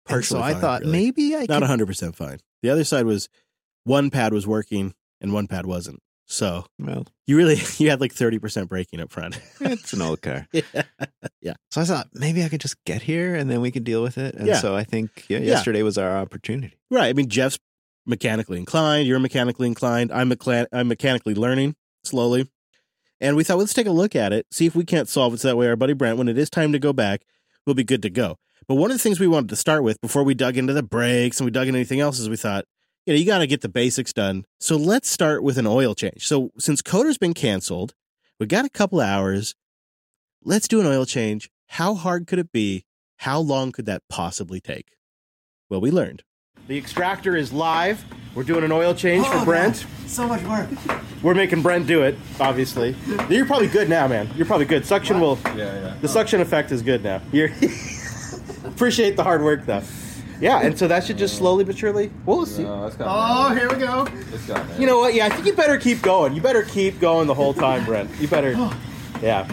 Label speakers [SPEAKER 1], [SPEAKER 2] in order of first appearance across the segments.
[SPEAKER 1] partially
[SPEAKER 2] so I
[SPEAKER 1] fine,
[SPEAKER 2] thought
[SPEAKER 1] really.
[SPEAKER 2] maybe I
[SPEAKER 1] Not
[SPEAKER 2] could.
[SPEAKER 1] 100% fine. The other side was one pad was working and one pad wasn't. So
[SPEAKER 2] Well,
[SPEAKER 1] you had like 30% braking up front.
[SPEAKER 2] it's an old car.
[SPEAKER 1] Yeah.
[SPEAKER 2] So I thought maybe I could just get here and then we could deal with it. And
[SPEAKER 1] Yeah.
[SPEAKER 2] so I think yesterday was our opportunity.
[SPEAKER 1] Right. I mean, Jeff's mechanically inclined. You're mechanically inclined. I'm mechanically learning slowly. And we thought, let's take a look at it, see if we can't solve it so that way our buddy Brent, when it is time to go back, we'll be good to go. But one of the things we wanted to start with before we dug into the brakes and we dug into anything else is we thought, you got to get the basics done. So let's start with an oil change. So since Coder's been canceled, we've got a couple of hours. Let's do an oil change. How hard could it be? How long could that possibly take? Well, we learned. The extractor is live. We're doing an oil change for Brent.
[SPEAKER 3] God, so much work.
[SPEAKER 1] We're making Brent do it, obviously. You're probably good now, man. You're probably good. Suction will...
[SPEAKER 4] Yeah.
[SPEAKER 1] The suction effect is good now. You're appreciate the hard work, though. Yeah, and so that should just slowly but surely... We'll see.
[SPEAKER 4] No, that's got
[SPEAKER 3] Here we go.
[SPEAKER 4] It's got man.
[SPEAKER 1] You know what? Yeah, I think you better keep going. You better keep going the whole time, Brent. You better... Yeah.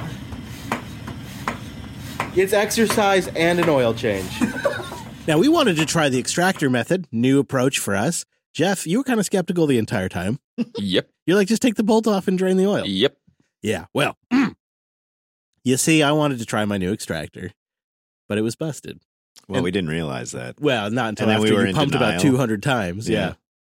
[SPEAKER 1] It's exercise and an oil change. Now, we wanted to try the extractor method. New approach for us. Jeff, you were kind of skeptical the entire time.
[SPEAKER 4] Yep.
[SPEAKER 1] You're like, just take the bolt off and drain the oil.
[SPEAKER 4] Yep.
[SPEAKER 1] Yeah, well, you see, I wanted to try my new extractor, but it was busted.
[SPEAKER 2] Well, we didn't realize that.
[SPEAKER 1] Well, not until
[SPEAKER 2] And then
[SPEAKER 1] after
[SPEAKER 2] we were
[SPEAKER 1] you
[SPEAKER 2] in
[SPEAKER 1] pumped about
[SPEAKER 2] denial.
[SPEAKER 1] 200 times. Yeah.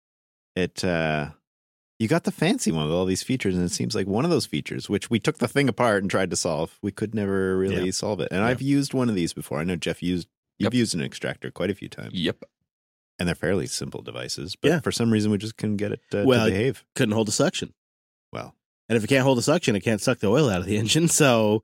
[SPEAKER 2] You got the fancy one with all these features, and it seems like one of those features, which we took the thing apart and tried to solve, we could never really solve it. And I've used one of these before. I know, Jeff, you've used an extractor quite a few times.
[SPEAKER 4] Yep.
[SPEAKER 2] And they're fairly simple devices, but for some reason we just couldn't get it to
[SPEAKER 1] Well,
[SPEAKER 2] behave.
[SPEAKER 1] Couldn't hold a suction.
[SPEAKER 2] Well,
[SPEAKER 1] and if it can't hold a suction, it can't suck the oil out of the engine. So,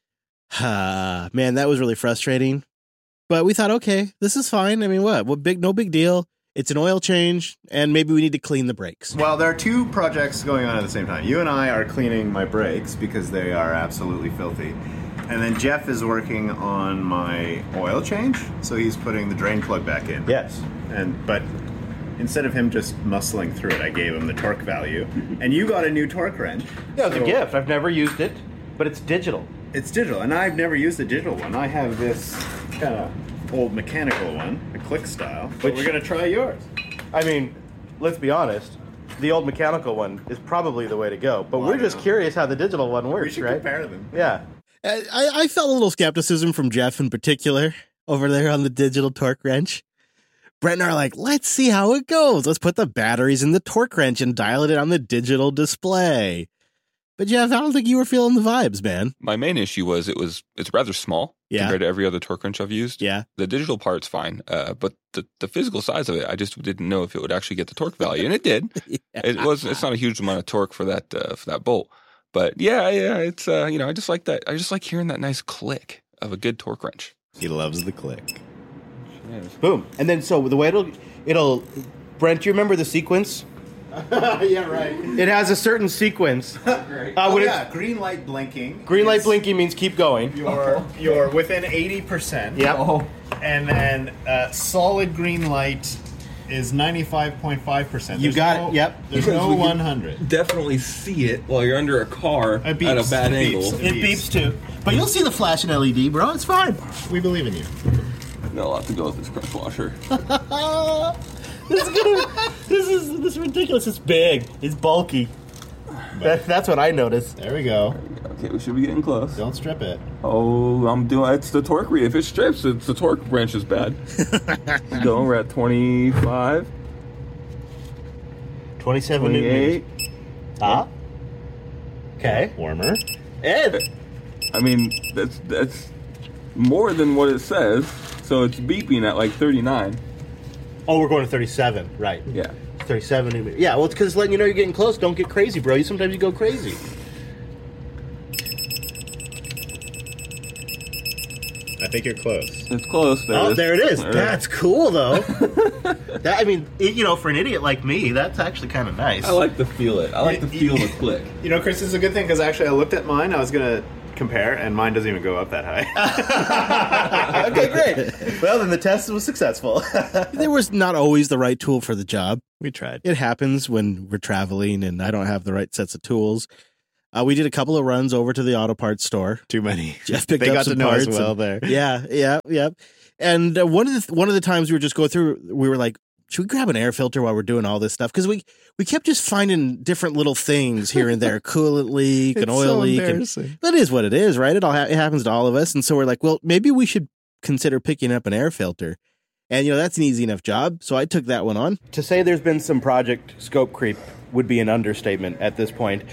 [SPEAKER 1] man, that was really frustrating. But we thought, okay, this is fine. I mean, no big deal. It's an oil change, and maybe we need to clean the brakes.
[SPEAKER 3] Well, there are two projects going on at the same time. You and I are cleaning my brakes because they are absolutely filthy. And then Jeff is working on my oil change, so he's putting the drain plug back in.
[SPEAKER 1] Yes.
[SPEAKER 3] But instead of him just muscling through it, I gave him the torque value. And you got a new torque wrench.
[SPEAKER 1] Yeah, it was a gift. I've never used it, but it's digital.
[SPEAKER 3] It's digital, and I've never used a digital one. I have this kind of old mechanical one, a click style. But we're going to try yours.
[SPEAKER 1] I mean, let's be honest. The old mechanical one is probably the way to go. But
[SPEAKER 3] Well,
[SPEAKER 1] we're
[SPEAKER 3] I
[SPEAKER 1] just
[SPEAKER 3] know.
[SPEAKER 1] curious how the digital one works,
[SPEAKER 3] We should
[SPEAKER 1] right?
[SPEAKER 3] compare them.
[SPEAKER 1] Yeah. I felt a little skepticism from Jeff in particular over there on the digital torque wrench. Brent and I are like, let's see how it goes. Let's put the batteries in the torque wrench and dial it in on the digital display. But Jeff, I don't think you were feeling the vibes, man.
[SPEAKER 4] My main issue was it's rather small compared to every other torque wrench I've used.
[SPEAKER 1] Yeah.
[SPEAKER 4] The digital part's fine, but the physical size of it, I just didn't know if it would actually get the torque value, and it did. It's not a huge amount of torque for that bolt, but it's I just like that. I just like hearing that nice click of a good torque wrench.
[SPEAKER 2] He loves the click.
[SPEAKER 1] Boom. And then so the way it'll Brent, do you remember the sequence?
[SPEAKER 3] Yeah, right.
[SPEAKER 1] It has a certain sequence.
[SPEAKER 3] Great. Green light blinking.
[SPEAKER 1] Green light blinking means keep going.
[SPEAKER 3] You're within 80%.
[SPEAKER 1] Yep.
[SPEAKER 3] And then solid green light is 95.5%.
[SPEAKER 1] You got it. Yep.
[SPEAKER 3] There's no 100.
[SPEAKER 4] Definitely see it while you're under a car
[SPEAKER 3] It beeps.
[SPEAKER 4] at a bad
[SPEAKER 3] It
[SPEAKER 4] angle.
[SPEAKER 3] beeps.
[SPEAKER 1] It beeps too. But you'll see the flashing LED, bro. It's fine.
[SPEAKER 3] We believe in you.
[SPEAKER 4] No, I'll have to go with this crush washer.
[SPEAKER 1] This is ridiculous. It's big. It's bulky. That's what I noticed.
[SPEAKER 3] There we go.
[SPEAKER 4] Okay, we should be getting close.
[SPEAKER 3] Don't strip it.
[SPEAKER 4] Oh, it's the torque read. If it strips, it's the torque wrench is bad. Going, we're at 25,
[SPEAKER 1] 27
[SPEAKER 4] 28.
[SPEAKER 1] Top. Okay.
[SPEAKER 3] Warmer.
[SPEAKER 1] Ed.
[SPEAKER 4] I mean, that's more than what it says. So it's beeping at like 39.
[SPEAKER 1] Oh, we're going to 37. Right.
[SPEAKER 4] Yeah.
[SPEAKER 1] 37. Yeah, well, it's because it's letting you know you're getting close. Don't get crazy, bro. Sometimes you go crazy.
[SPEAKER 3] I think you're close.
[SPEAKER 4] It's close.
[SPEAKER 1] There it is.
[SPEAKER 4] All right.
[SPEAKER 1] That's cool, though. For an idiot like me, that's actually kind of nice.
[SPEAKER 4] I like to feel it. I like to feel the click.
[SPEAKER 3] You know, Chris, this is a good thing because actually I looked at mine. I was going to compare, and mine doesn't even go up that high.
[SPEAKER 1] Okay, great. Well, then the test was successful. There was not always the right tool for the job.
[SPEAKER 2] We tried.
[SPEAKER 1] It happens when we're traveling and I don't have the right sets of tools. We did a couple of runs over to the auto parts store.
[SPEAKER 2] Too many.
[SPEAKER 1] Jeff picked
[SPEAKER 2] they
[SPEAKER 1] up
[SPEAKER 2] got
[SPEAKER 1] some
[SPEAKER 2] to know
[SPEAKER 1] parts
[SPEAKER 2] us well
[SPEAKER 1] and-
[SPEAKER 2] there.
[SPEAKER 1] Yeah. And one of the times we were just going through, we were like, should we grab an air filter while we're doing all this stuff? Because we kept just finding different little things here and there, coolant leak, an
[SPEAKER 2] It's
[SPEAKER 1] oil
[SPEAKER 2] so
[SPEAKER 1] leak. And
[SPEAKER 2] embarrassing.
[SPEAKER 1] that is what it is, right? It happens to all of us. And so we're like, well, maybe we should consider picking up an air filter. And, that's an easy enough job. So I took that one on. To say there's been some project scope creep would be an understatement at this point.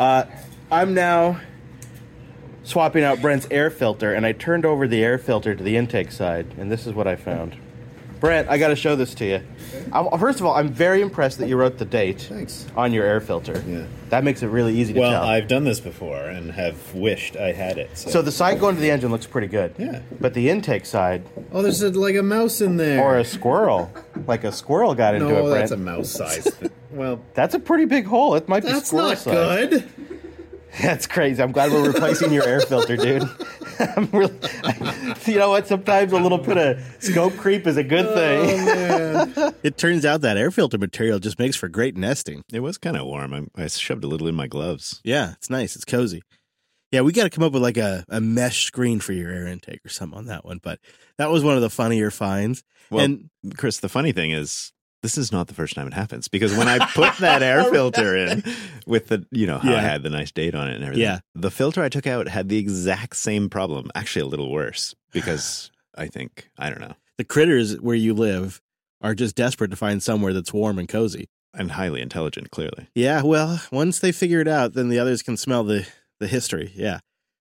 [SPEAKER 1] I'm now swapping out Brent's air filter, and I turned over the air filter to the intake side, and this is what I found. Brent, I got to show this to you. First of all, I'm very impressed that you wrote the date
[SPEAKER 3] Thanks.
[SPEAKER 1] on your air filter.
[SPEAKER 3] Yeah.
[SPEAKER 1] That makes it really easy to
[SPEAKER 3] Well,
[SPEAKER 1] tell.
[SPEAKER 3] I've done this before and have wished I had it.
[SPEAKER 1] So the side going to the engine looks pretty good.
[SPEAKER 3] Yeah.
[SPEAKER 1] But the intake side,
[SPEAKER 3] Oh, there's like a mouse in there.
[SPEAKER 1] or a squirrel, like a squirrel got into it,
[SPEAKER 3] No,
[SPEAKER 1] Brent.
[SPEAKER 3] that's a mouse size thing. Well,
[SPEAKER 1] That's a pretty big hole. It might be
[SPEAKER 3] that's
[SPEAKER 1] squirrel
[SPEAKER 3] not
[SPEAKER 1] size.
[SPEAKER 3] good.
[SPEAKER 1] That's crazy. I'm glad we're replacing your air filter, dude. I'm really, you know what? Sometimes a little bit of scope creep is a good thing.
[SPEAKER 3] Man.
[SPEAKER 1] It turns out that air filter material just makes for great nesting.
[SPEAKER 2] It was kind of warm. I shoved a little in my gloves.
[SPEAKER 1] Yeah, it's nice. It's cozy. Yeah, we got to come up with like a mesh screen for your air intake or something on that one. But that was one of the funnier finds.
[SPEAKER 2] Well,
[SPEAKER 1] And
[SPEAKER 2] Chris, the funny thing is, this is not the first time it happens, because when I put that air filter in with the, how
[SPEAKER 1] Yeah.
[SPEAKER 2] I had the nice date on it and everything,
[SPEAKER 1] Yeah.
[SPEAKER 2] the filter I took out had the exact same problem, actually a little worse, because I don't know,
[SPEAKER 1] the critters where you live are just desperate to find somewhere that's warm and cozy.
[SPEAKER 2] and highly intelligent, clearly.
[SPEAKER 1] Yeah, well, once they figure it out, then the others can smell the history. Yeah.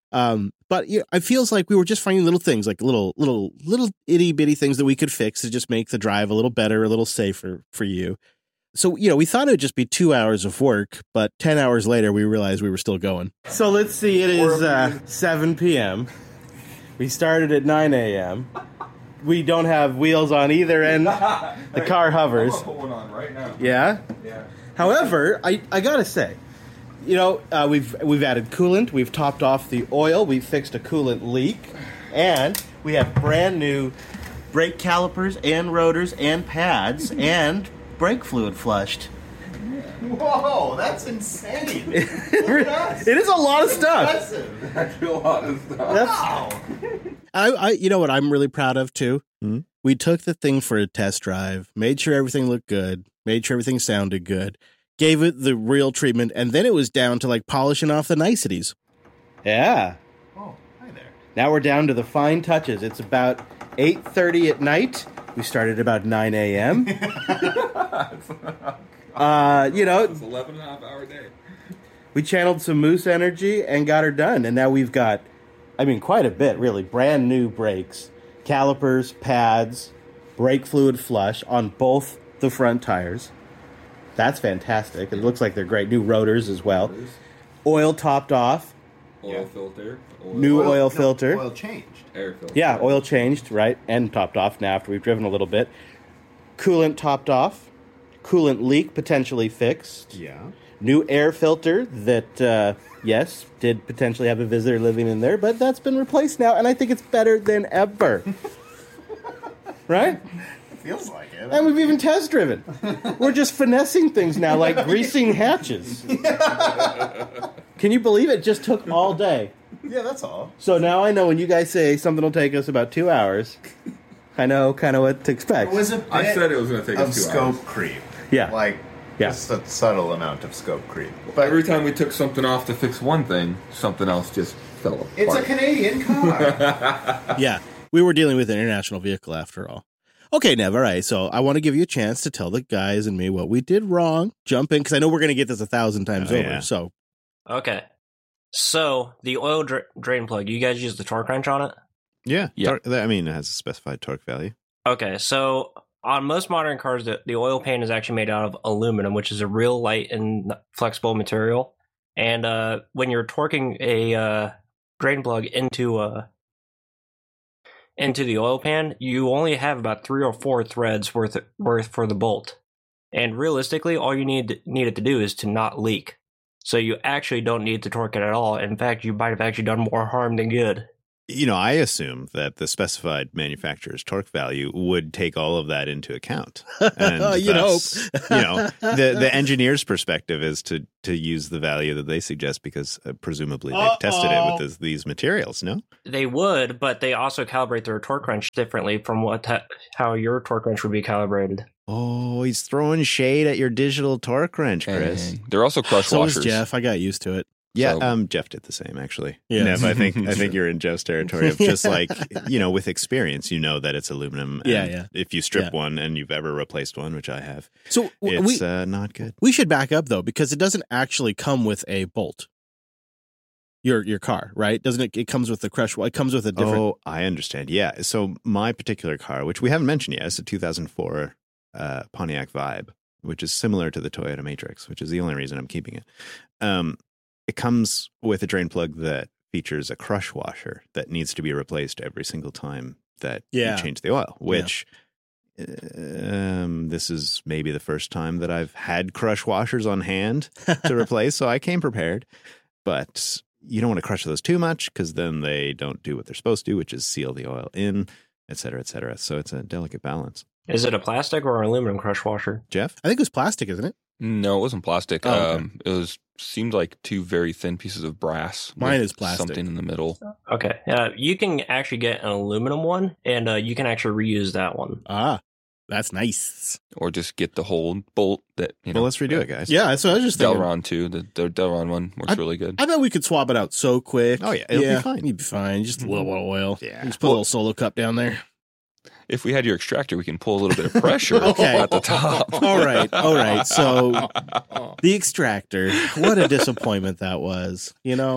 [SPEAKER 1] But it feels like we were just finding little things, like little itty bitty things that we could fix to just make the drive a little better, a little safer for you. So, we thought it would just be 2 hours of work, but 10 hours later, we realized we were still going. So let's see. It is 7 p.m. We started at 9 a.m. We don't have wheels on either end. The car hovers.
[SPEAKER 4] put one on right now.
[SPEAKER 1] Yeah.
[SPEAKER 4] Yeah.
[SPEAKER 1] However, I gotta say, we've added coolant, we've topped off the oil, we've fixed a coolant leak, and we have brand new brake calipers and rotors and pads and brake fluid flushed.
[SPEAKER 3] Whoa, that's insane.
[SPEAKER 1] It is a lot of stuff.
[SPEAKER 3] Impressive.
[SPEAKER 4] Actually, a lot of stuff.
[SPEAKER 3] Wow.
[SPEAKER 1] I you know what I'm really proud of too?
[SPEAKER 2] Hmm?
[SPEAKER 1] We took the thing for a test drive, made sure everything looked good, made sure everything sounded good, gave it the real treatment, and then it was down to like polishing off the niceties. Yeah.
[SPEAKER 3] Oh, hi there.
[SPEAKER 1] Now we're down to the fine touches. It's about 8:30 at night. We started about 9 a.m.
[SPEAKER 4] It's 11 and a half hour day.
[SPEAKER 1] We channeled some Moose energy and got her done. And now we've got, quite a bit, really. Brand new brakes, calipers, pads, brake fluid flush on both the front tires. That's fantastic. It looks like they're great. New rotors as well. Oil topped off.
[SPEAKER 4] Oil filter.
[SPEAKER 1] New oil filter.
[SPEAKER 3] Oil changed.
[SPEAKER 4] Air filter.
[SPEAKER 1] Yeah, oil changed, right? And topped off now after we've driven a little bit. Coolant topped off. Coolant leak potentially fixed.
[SPEAKER 3] Yeah.
[SPEAKER 1] New air filter that, yes, did potentially have a visitor living in there, but that's been replaced now, and I think it's better than ever. Right?
[SPEAKER 3] Feels like it.
[SPEAKER 1] And we've even test driven. We're just finessing things now, like greasing hatches. Can you believe it just took all day?
[SPEAKER 3] Yeah, that's all.
[SPEAKER 1] So now I know when you guys say something will take us about 2 hours, I know kind of what to expect.
[SPEAKER 3] It was a bit
[SPEAKER 4] I said it was going to take
[SPEAKER 3] of
[SPEAKER 4] us 2
[SPEAKER 3] scope
[SPEAKER 4] hours.
[SPEAKER 3] creep.
[SPEAKER 1] Yeah.
[SPEAKER 3] Like,
[SPEAKER 1] Yeah.
[SPEAKER 3] just a subtle amount of scope creep.
[SPEAKER 4] But every time we took something off to fix one thing, something else just fell apart.
[SPEAKER 3] It's a Canadian car.
[SPEAKER 1] Yeah, we were dealing with an international vehicle after all. Okay, Nev, all right, so I want to give you a chance to tell the guys and me what we did wrong. Jump in, because I know we're going to get this 1,000 times
[SPEAKER 2] Oh,
[SPEAKER 1] over.
[SPEAKER 2] yeah.
[SPEAKER 1] So,
[SPEAKER 5] Okay. So, the oil drain plug, you guys use the torque wrench on it?
[SPEAKER 2] Yeah.
[SPEAKER 4] Yeah.
[SPEAKER 2] It has a specified torque value.
[SPEAKER 5] Okay, so on most modern cars, the oil pan is actually made out of aluminum, which is a real light and flexible material. And when you're torquing a drain plug into the oil pan, you only have about 3 or 4 threads worth for the bolt. And realistically, all you need it to do is to not leak. So you actually don't need to torque it at all. In fact, you might have actually done more harm than good.
[SPEAKER 2] I assume that the specified manufacturer's torque value would take all of that into account. And
[SPEAKER 1] You'd hope.
[SPEAKER 2] The engineer's perspective is to use the value that they suggest because presumably they've tested it with these materials, no?
[SPEAKER 5] They would, but they also calibrate their torque wrench differently from how your torque wrench would be calibrated.
[SPEAKER 2] Oh, he's throwing shade at your digital torque wrench, Chris.
[SPEAKER 4] And they're also crush
[SPEAKER 1] So
[SPEAKER 4] washers.
[SPEAKER 1] is Jeff. I got used to it.
[SPEAKER 2] Yeah,
[SPEAKER 4] So-
[SPEAKER 2] Jeff did the same, actually.
[SPEAKER 1] Yeah.
[SPEAKER 2] Nev, I think you're in Jeff's territory of just like, with experience, that it's aluminum. And
[SPEAKER 1] Yeah.
[SPEAKER 2] if you strip
[SPEAKER 1] Yeah.
[SPEAKER 2] one and you've ever replaced one, which I have,
[SPEAKER 1] So
[SPEAKER 2] it's not good.
[SPEAKER 1] we should back up though, because it doesn't actually come with a bolt. Your car, right? Doesn't it? It comes with the crush. It comes with a different.
[SPEAKER 2] Oh, I understand. Yeah. So my particular car, which we haven't mentioned yet, is a 2004 Pontiac Vibe, which is similar to the Toyota Matrix, which is the only reason I'm keeping it. It comes with a drain plug that features a crush washer that needs to be replaced every single time that
[SPEAKER 1] Yeah.
[SPEAKER 2] you change the oil, which this is maybe the first time that I've had crush washers on hand to replace, so I came prepared. But you don't want to crush those too much because then they don't do what they're supposed to, which is seal the oil in, et cetera, et cetera. So it's a delicate balance.
[SPEAKER 5] Is it a plastic or an aluminum crush washer?
[SPEAKER 2] Jeff?
[SPEAKER 1] I think it was plastic, isn't it?
[SPEAKER 4] No, it wasn't plastic.
[SPEAKER 1] Oh, okay.
[SPEAKER 4] It seemed like two very thin pieces of brass.
[SPEAKER 1] Mine
[SPEAKER 4] with
[SPEAKER 1] is plastic.
[SPEAKER 4] Something in the middle.
[SPEAKER 5] Okay. You can actually get an aluminum one, and you can actually reuse that one.
[SPEAKER 1] Ah, that's nice.
[SPEAKER 4] Or just get the whole bolt that,
[SPEAKER 2] Well, let's redo it, guys.
[SPEAKER 1] Yeah, that's what I was just thinking.
[SPEAKER 4] Delron too. The Delron one works really good.
[SPEAKER 1] I bet we could swap it out so quick.
[SPEAKER 2] Oh, yeah, it'll be fine.
[SPEAKER 1] You'd be fine. Just a little bit of oil.
[SPEAKER 2] Yeah.
[SPEAKER 1] You just put a little solo cup down there.
[SPEAKER 4] If we had your extractor, we can pull a little bit of pressure
[SPEAKER 1] Okay.
[SPEAKER 4] at the top.
[SPEAKER 1] All right. So the extractor, what a disappointment that was.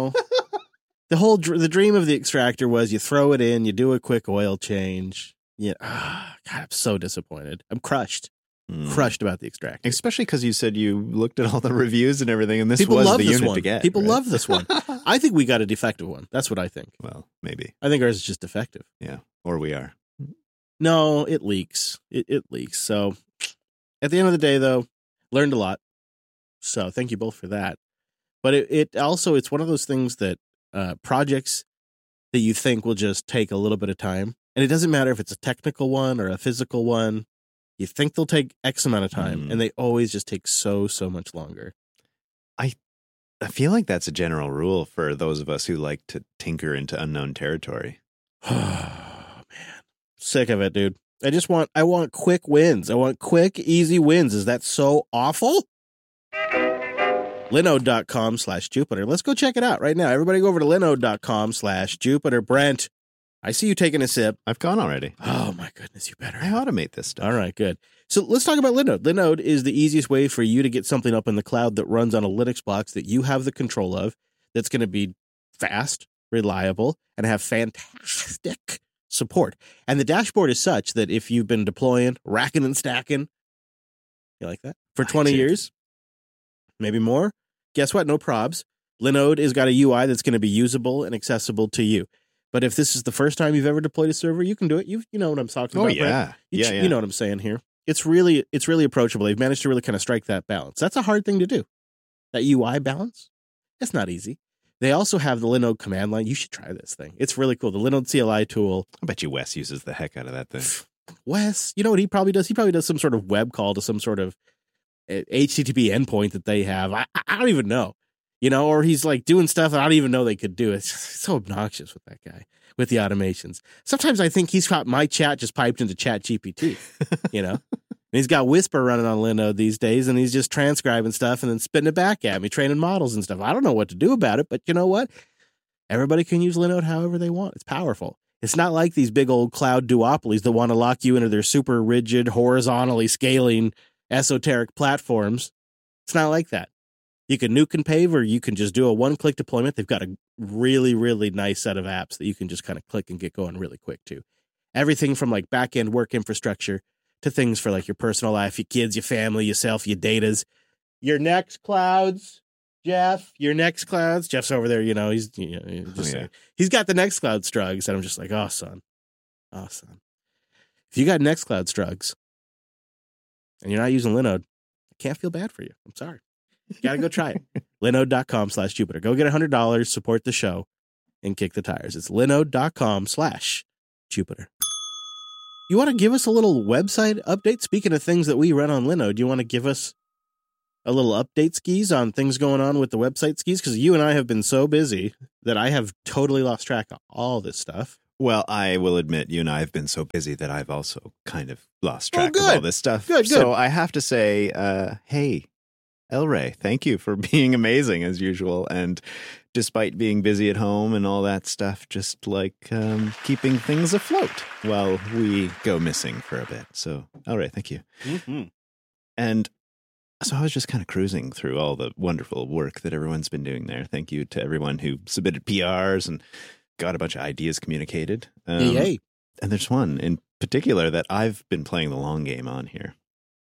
[SPEAKER 1] The dream of the extractor was you throw it in, you do a quick oil change. Yeah, God, I'm so disappointed. I'm crushed about the extractor.
[SPEAKER 2] Especially because you said you looked at all the reviews and everything, and this
[SPEAKER 1] People
[SPEAKER 2] was
[SPEAKER 1] love
[SPEAKER 2] the
[SPEAKER 1] this
[SPEAKER 2] unit
[SPEAKER 1] one.
[SPEAKER 2] to get.
[SPEAKER 1] People
[SPEAKER 2] right?
[SPEAKER 1] love this one. I think we got a defective one. That's what I think.
[SPEAKER 2] Well, maybe.
[SPEAKER 1] I think ours is just defective.
[SPEAKER 2] Yeah. Or we are.
[SPEAKER 1] No, it leaks. It leaks. So at the end of the day, though, learned a lot. So thank you both for that. But it also, it's one of those things that projects that you think will just take a little bit of time. And it doesn't matter if it's a technical one or a physical one. You think they'll take X amount of time, and they always just take so much longer.
[SPEAKER 2] I feel like that's a general rule for those of us who like to tinker into unknown territory.
[SPEAKER 1] Oh, man. Sick of it, dude. I want quick wins. I want quick, easy wins. Is that so awful? Linode.com/Jupiter. Let's go check it out right now. Everybody go over to Linode.com/Jupiter. Brent, I see you taking a sip.
[SPEAKER 2] I've gone already.
[SPEAKER 1] Oh, my goodness. You better.
[SPEAKER 2] I automate this stuff.
[SPEAKER 1] All right, good. So let's talk about Linode. Linode is the easiest way for you to get something up in the cloud that runs on a Linux box that you have the control of, that's going to be fast, reliable, and have fantastic support. And the dashboard is such that if you've been deploying, racking and stacking, you like that? For 20 years, maybe more, guess what? No probs. Linode has got a UI that's going to be usable and accessible to you. But if this is the first time you've ever deployed a server, you can do it. You know what I'm talking about.
[SPEAKER 2] Yeah.
[SPEAKER 1] Brent? You know what I'm saying here. It's really approachable. They've managed to really kind of strike that balance. That's a hard thing to do. That UI balance, that's not easy. They also have the Linode command line. You should try this thing. It's really cool. The Linode CLI tool.
[SPEAKER 2] I bet you Wes uses the heck out of that thing.
[SPEAKER 1] Wes, you know what he probably does? He probably does some sort of web call to some sort of HTTP endpoint that they have. I don't even know. Or he's like doing stuff that I don't even know they could do. It's so obnoxious with that guy, with the automations. Sometimes I think he's got my chat just piped into Chat GPT, And he's got Whisper running on Linode these days, and he's just transcribing stuff and then spitting it back at me, training models and stuff. I don't know what to do about it, but you know what? Everybody can use Linode however they want. It's powerful. It's not like these big old cloud duopolies that want to lock you into their super rigid, horizontally scaling, esoteric platforms. It's not like that. You can nuke and pave, or you can just do a one-click deployment. They've got a really, really nice set of apps that you can just kind of click and get going really quick, too. Everything from like back-end work infrastructure to things for like your personal life, your kids, your family, yourself, your datas, your next clouds, Jeff, your next clouds. Jeff's over there, he's he's got the next cloud strugs. And I'm just like, oh, son. If you got Nextcloud strugs and you're not using Linode, I can't feel bad for you. I'm sorry. You got to go try it. Linode.com/Jupiter. Go get $100, support the show. and kick the tires. It's linode.com/Jupiter. You want to give us a little website update? Speaking of things that we run on Linode, do you want to give us a little update, Skis, on things going on with the website, Skis? Because you and I have been so busy that I have totally lost track of all this stuff.
[SPEAKER 2] Well, I will admit you and I have been so busy that I've also kind of lost track of
[SPEAKER 1] good.
[SPEAKER 2] all this stuff.
[SPEAKER 1] Good.
[SPEAKER 2] So I have to say, hey, El Rey, thank you for being amazing as usual. And despite being busy at home and all that stuff, just like keeping things afloat while we go missing for a bit. So, El Rey, thank you.
[SPEAKER 1] Mm-hmm.
[SPEAKER 2] And so I was just kind of cruising through all the wonderful work that everyone's been doing there. Thank you to everyone who submitted PRs and got a bunch of ideas communicated.
[SPEAKER 1] Yay.
[SPEAKER 2] And there's one in particular that I've been playing the long game on here.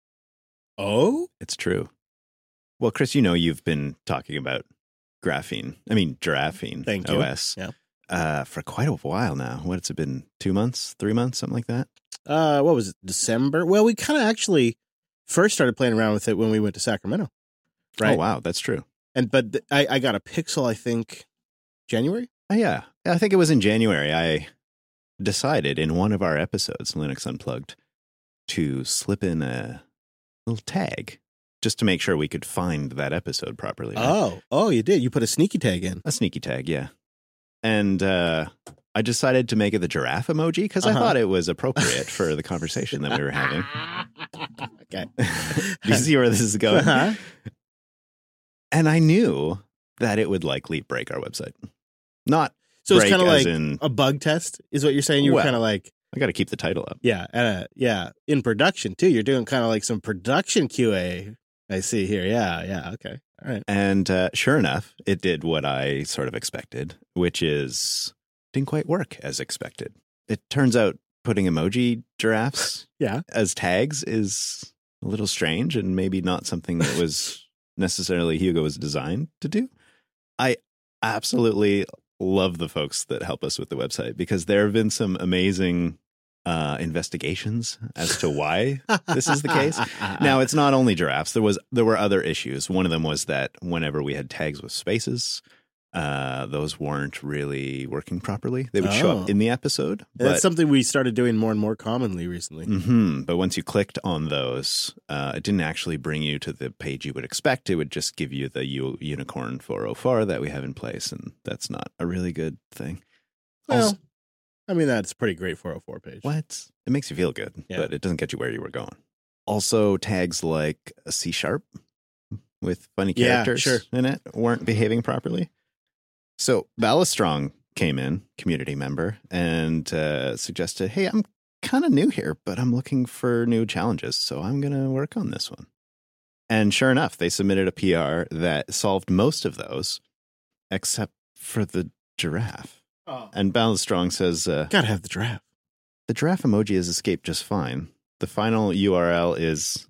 [SPEAKER 1] Oh?
[SPEAKER 2] It's true. Well, Chris, you know you've been talking about Giraffene
[SPEAKER 1] Thank you.
[SPEAKER 2] OS
[SPEAKER 1] Yeah.
[SPEAKER 2] for quite a while now. What's it been, 2 months, 3 months, something like that?
[SPEAKER 1] What was it, December? Well, we kind of actually first started playing around with it when we went to Sacramento. Right?
[SPEAKER 2] Oh, wow, that's true.
[SPEAKER 1] But I got a Pixel, I think, January?
[SPEAKER 2] Oh, yeah. I think it was in January. I decided in one of our episodes, Linux Unplugged, to slip in a little tag just to make sure we could find that episode properly. Right?
[SPEAKER 1] Oh, you did. You put a sneaky tag in.
[SPEAKER 2] A sneaky tag, yeah. And I decided to make it the giraffe emoji because I thought it was appropriate for the conversation that we were having.
[SPEAKER 1] Okay.
[SPEAKER 2] Do you see where this is going?
[SPEAKER 1] Uh-huh.
[SPEAKER 2] And I knew that it would likely break our website. Not
[SPEAKER 1] So it's
[SPEAKER 2] break
[SPEAKER 1] kind of
[SPEAKER 2] as
[SPEAKER 1] like
[SPEAKER 2] in,
[SPEAKER 1] a bug test, is what you're saying? You were
[SPEAKER 2] Well,
[SPEAKER 1] kind of like,
[SPEAKER 2] I got to keep the title up.
[SPEAKER 1] yeah, in production too. You're doing kind of like some production QA. I see here. Yeah, okay. All right.
[SPEAKER 2] And sure enough, it did what I sort of expected, which is didn't quite work as expected. It turns out putting emoji giraffes
[SPEAKER 1] Yeah.
[SPEAKER 2] as tags is a little strange and maybe not something that was necessarily Hugo was designed to do. I absolutely love the folks that help us with the website because there have been some amazing investigations as to why this is the case. Now, it's not only giraffes. There were other issues. One of them was that whenever we had tags with spaces, those weren't really working properly. They would show up in the episode.
[SPEAKER 1] That's something we started doing more and more commonly recently.
[SPEAKER 2] But once you clicked on those, it didn't actually bring you to the page you would expect. It would just give you the Unicorn 404 that we have in place, and that's not a really good thing.
[SPEAKER 1] Well, I mean, that's a pretty great 404 page.
[SPEAKER 2] What? It makes you feel good,
[SPEAKER 1] Yeah.
[SPEAKER 2] but it doesn't get you where you were going. Also, tags like a C# with funny
[SPEAKER 1] Yeah,
[SPEAKER 2] characters
[SPEAKER 1] sure.
[SPEAKER 2] in it weren't behaving properly. So Ballastrong came in, community member, and suggested, hey, I'm kind of new here, but I'm looking for new challenges, so I'm going to work on this one. And sure enough, they submitted a PR that solved most of those, except for the giraffe.
[SPEAKER 1] Oh.
[SPEAKER 2] And Ballastrong says,
[SPEAKER 1] Gotta have the giraffe.
[SPEAKER 2] the giraffe emoji has escaped just fine. The final URL is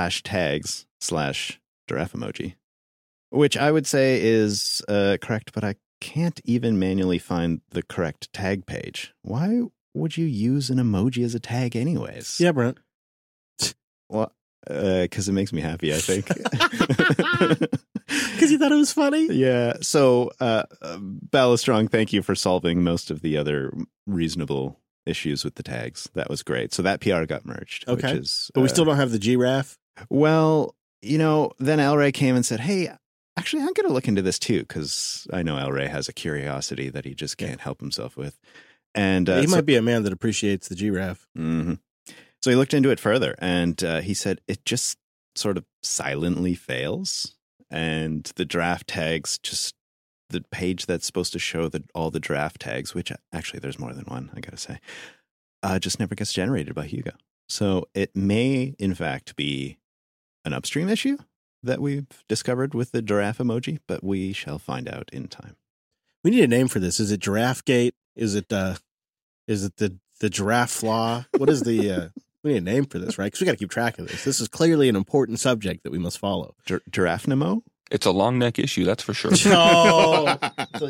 [SPEAKER 2] /tags/giraffe emoji, which I would say is correct, but I can't even manually find the correct tag page. Why would you use an emoji as a tag anyways?
[SPEAKER 1] Yeah, Brent.
[SPEAKER 2] Well, because it makes me happy, I think.
[SPEAKER 1] Because you thought it was funny?
[SPEAKER 2] Yeah. So, Ballastrong, thank you for solving most of the other reasonable issues with the tags. That was great. So that PR got merged.
[SPEAKER 1] Okay.
[SPEAKER 2] Which is,
[SPEAKER 1] But we still don't have the giraffe.
[SPEAKER 2] Well, then El Rey came and said, hey, actually, I'm going to look into this too, because I know El Rey has a curiosity that he just can't help himself with. And
[SPEAKER 1] He might be a man that appreciates the giraffe.
[SPEAKER 2] Mhm. So he looked into it further, and he said it just sort of silently fails. And the draft tags, just the page that's supposed to show all the draft tags, which actually there's more than one, I got to say, just never gets generated by Hugo. So it may, in fact, be an upstream issue that we've discovered with the giraffe emoji, but we shall find out in time.
[SPEAKER 1] We need a name for this. Is it Giraffe Gate? Is it the giraffe flaw? What is the? We need a name for this, right? Because we got to keep track of this. This is clearly an important subject that we must follow.
[SPEAKER 2] Giraffe Nemo?
[SPEAKER 4] It's a long neck issue, that's for sure.
[SPEAKER 1] Oh,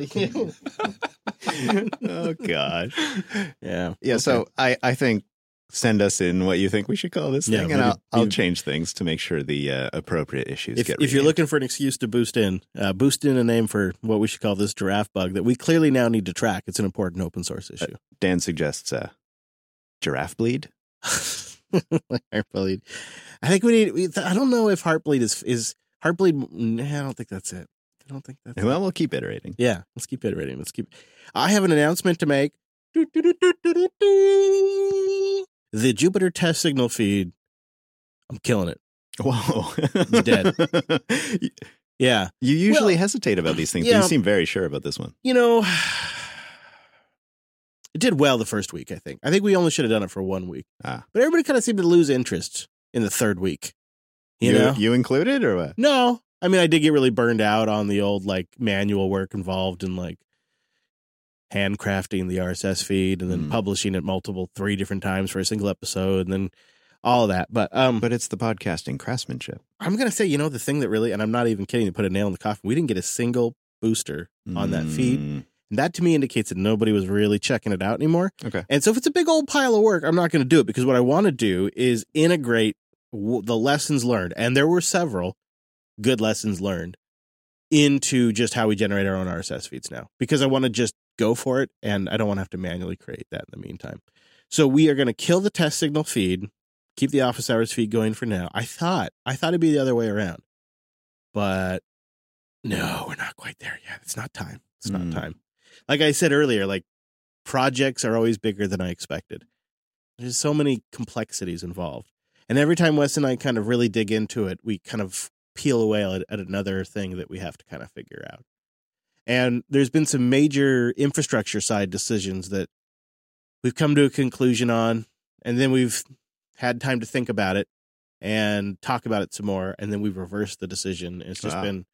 [SPEAKER 2] Oh gosh.
[SPEAKER 1] yeah.
[SPEAKER 2] Yeah.
[SPEAKER 1] Okay.
[SPEAKER 2] So I think send us in what you think we should call this
[SPEAKER 1] Yeah,
[SPEAKER 2] thing, and
[SPEAKER 1] maybe-
[SPEAKER 2] I'll change things to make sure the appropriate issues
[SPEAKER 1] If
[SPEAKER 2] get
[SPEAKER 1] you're
[SPEAKER 2] renamed.
[SPEAKER 1] looking for an excuse to boost in a name for what we should call this giraffe bug that we clearly now need to track. It's an important open source issue.
[SPEAKER 2] Dan suggests giraffe bleed.
[SPEAKER 1] Heartbleed. I think we need. I don't know if Heartbleed is Heartbleed. Nah, I don't think that's it. I don't think that's it.
[SPEAKER 2] Well, we'll keep iterating.
[SPEAKER 1] Yeah, let's keep iterating. I have an announcement to make. The Jupiter test signal feed. I'm killing it.
[SPEAKER 2] Whoa.
[SPEAKER 1] He's dead. Yeah.
[SPEAKER 2] You usually
[SPEAKER 1] Well,
[SPEAKER 2] hesitate about these things,
[SPEAKER 1] yeah.
[SPEAKER 2] but you seem very sure about this one.
[SPEAKER 1] You know, it did well the first week, I think. I think we only should have done it for 1 week.
[SPEAKER 2] Ah.
[SPEAKER 1] But everybody kind of seemed to lose interest in the third week. You know?
[SPEAKER 2] You included or what?
[SPEAKER 1] No. I mean, I did get really burned out on the old, like, manual work involved in, like, handcrafting the RSS feed and then publishing it 3 different times for a single episode and then all of that. But
[SPEAKER 2] But it's the podcasting craftsmanship.
[SPEAKER 1] I'm going to say, the thing that really, and I'm not even kidding to put a nail in the coffin, we didn't get a single booster on that feed.
[SPEAKER 2] Mm,
[SPEAKER 1] And that to me indicates that nobody was really checking it out anymore.
[SPEAKER 2] Okay.
[SPEAKER 1] And so if it's a big old pile of work, I'm not going to do it because what I want to do is integrate the lessons learned. And there were several good lessons learned into just how we generate our own RSS feeds now, because I want to just go for it. And I don't want to have to manually create that in the meantime. So we are going to kill the test signal feed, keep the office hours feed going for now. I thought it'd be the other way around, but no, we're not quite there yet. It's not time. It's not time. Like I said earlier, like projects are always bigger than I expected. There's so many complexities involved. And every time Wes and I kind of really dig into it, we kind of peel away at another thing that we have to kind of figure out. And there's been some major infrastructure side decisions that we've come to a conclusion on, and then we've had time to think about it and talk about it some more, and then we've reversed the decision. It's just been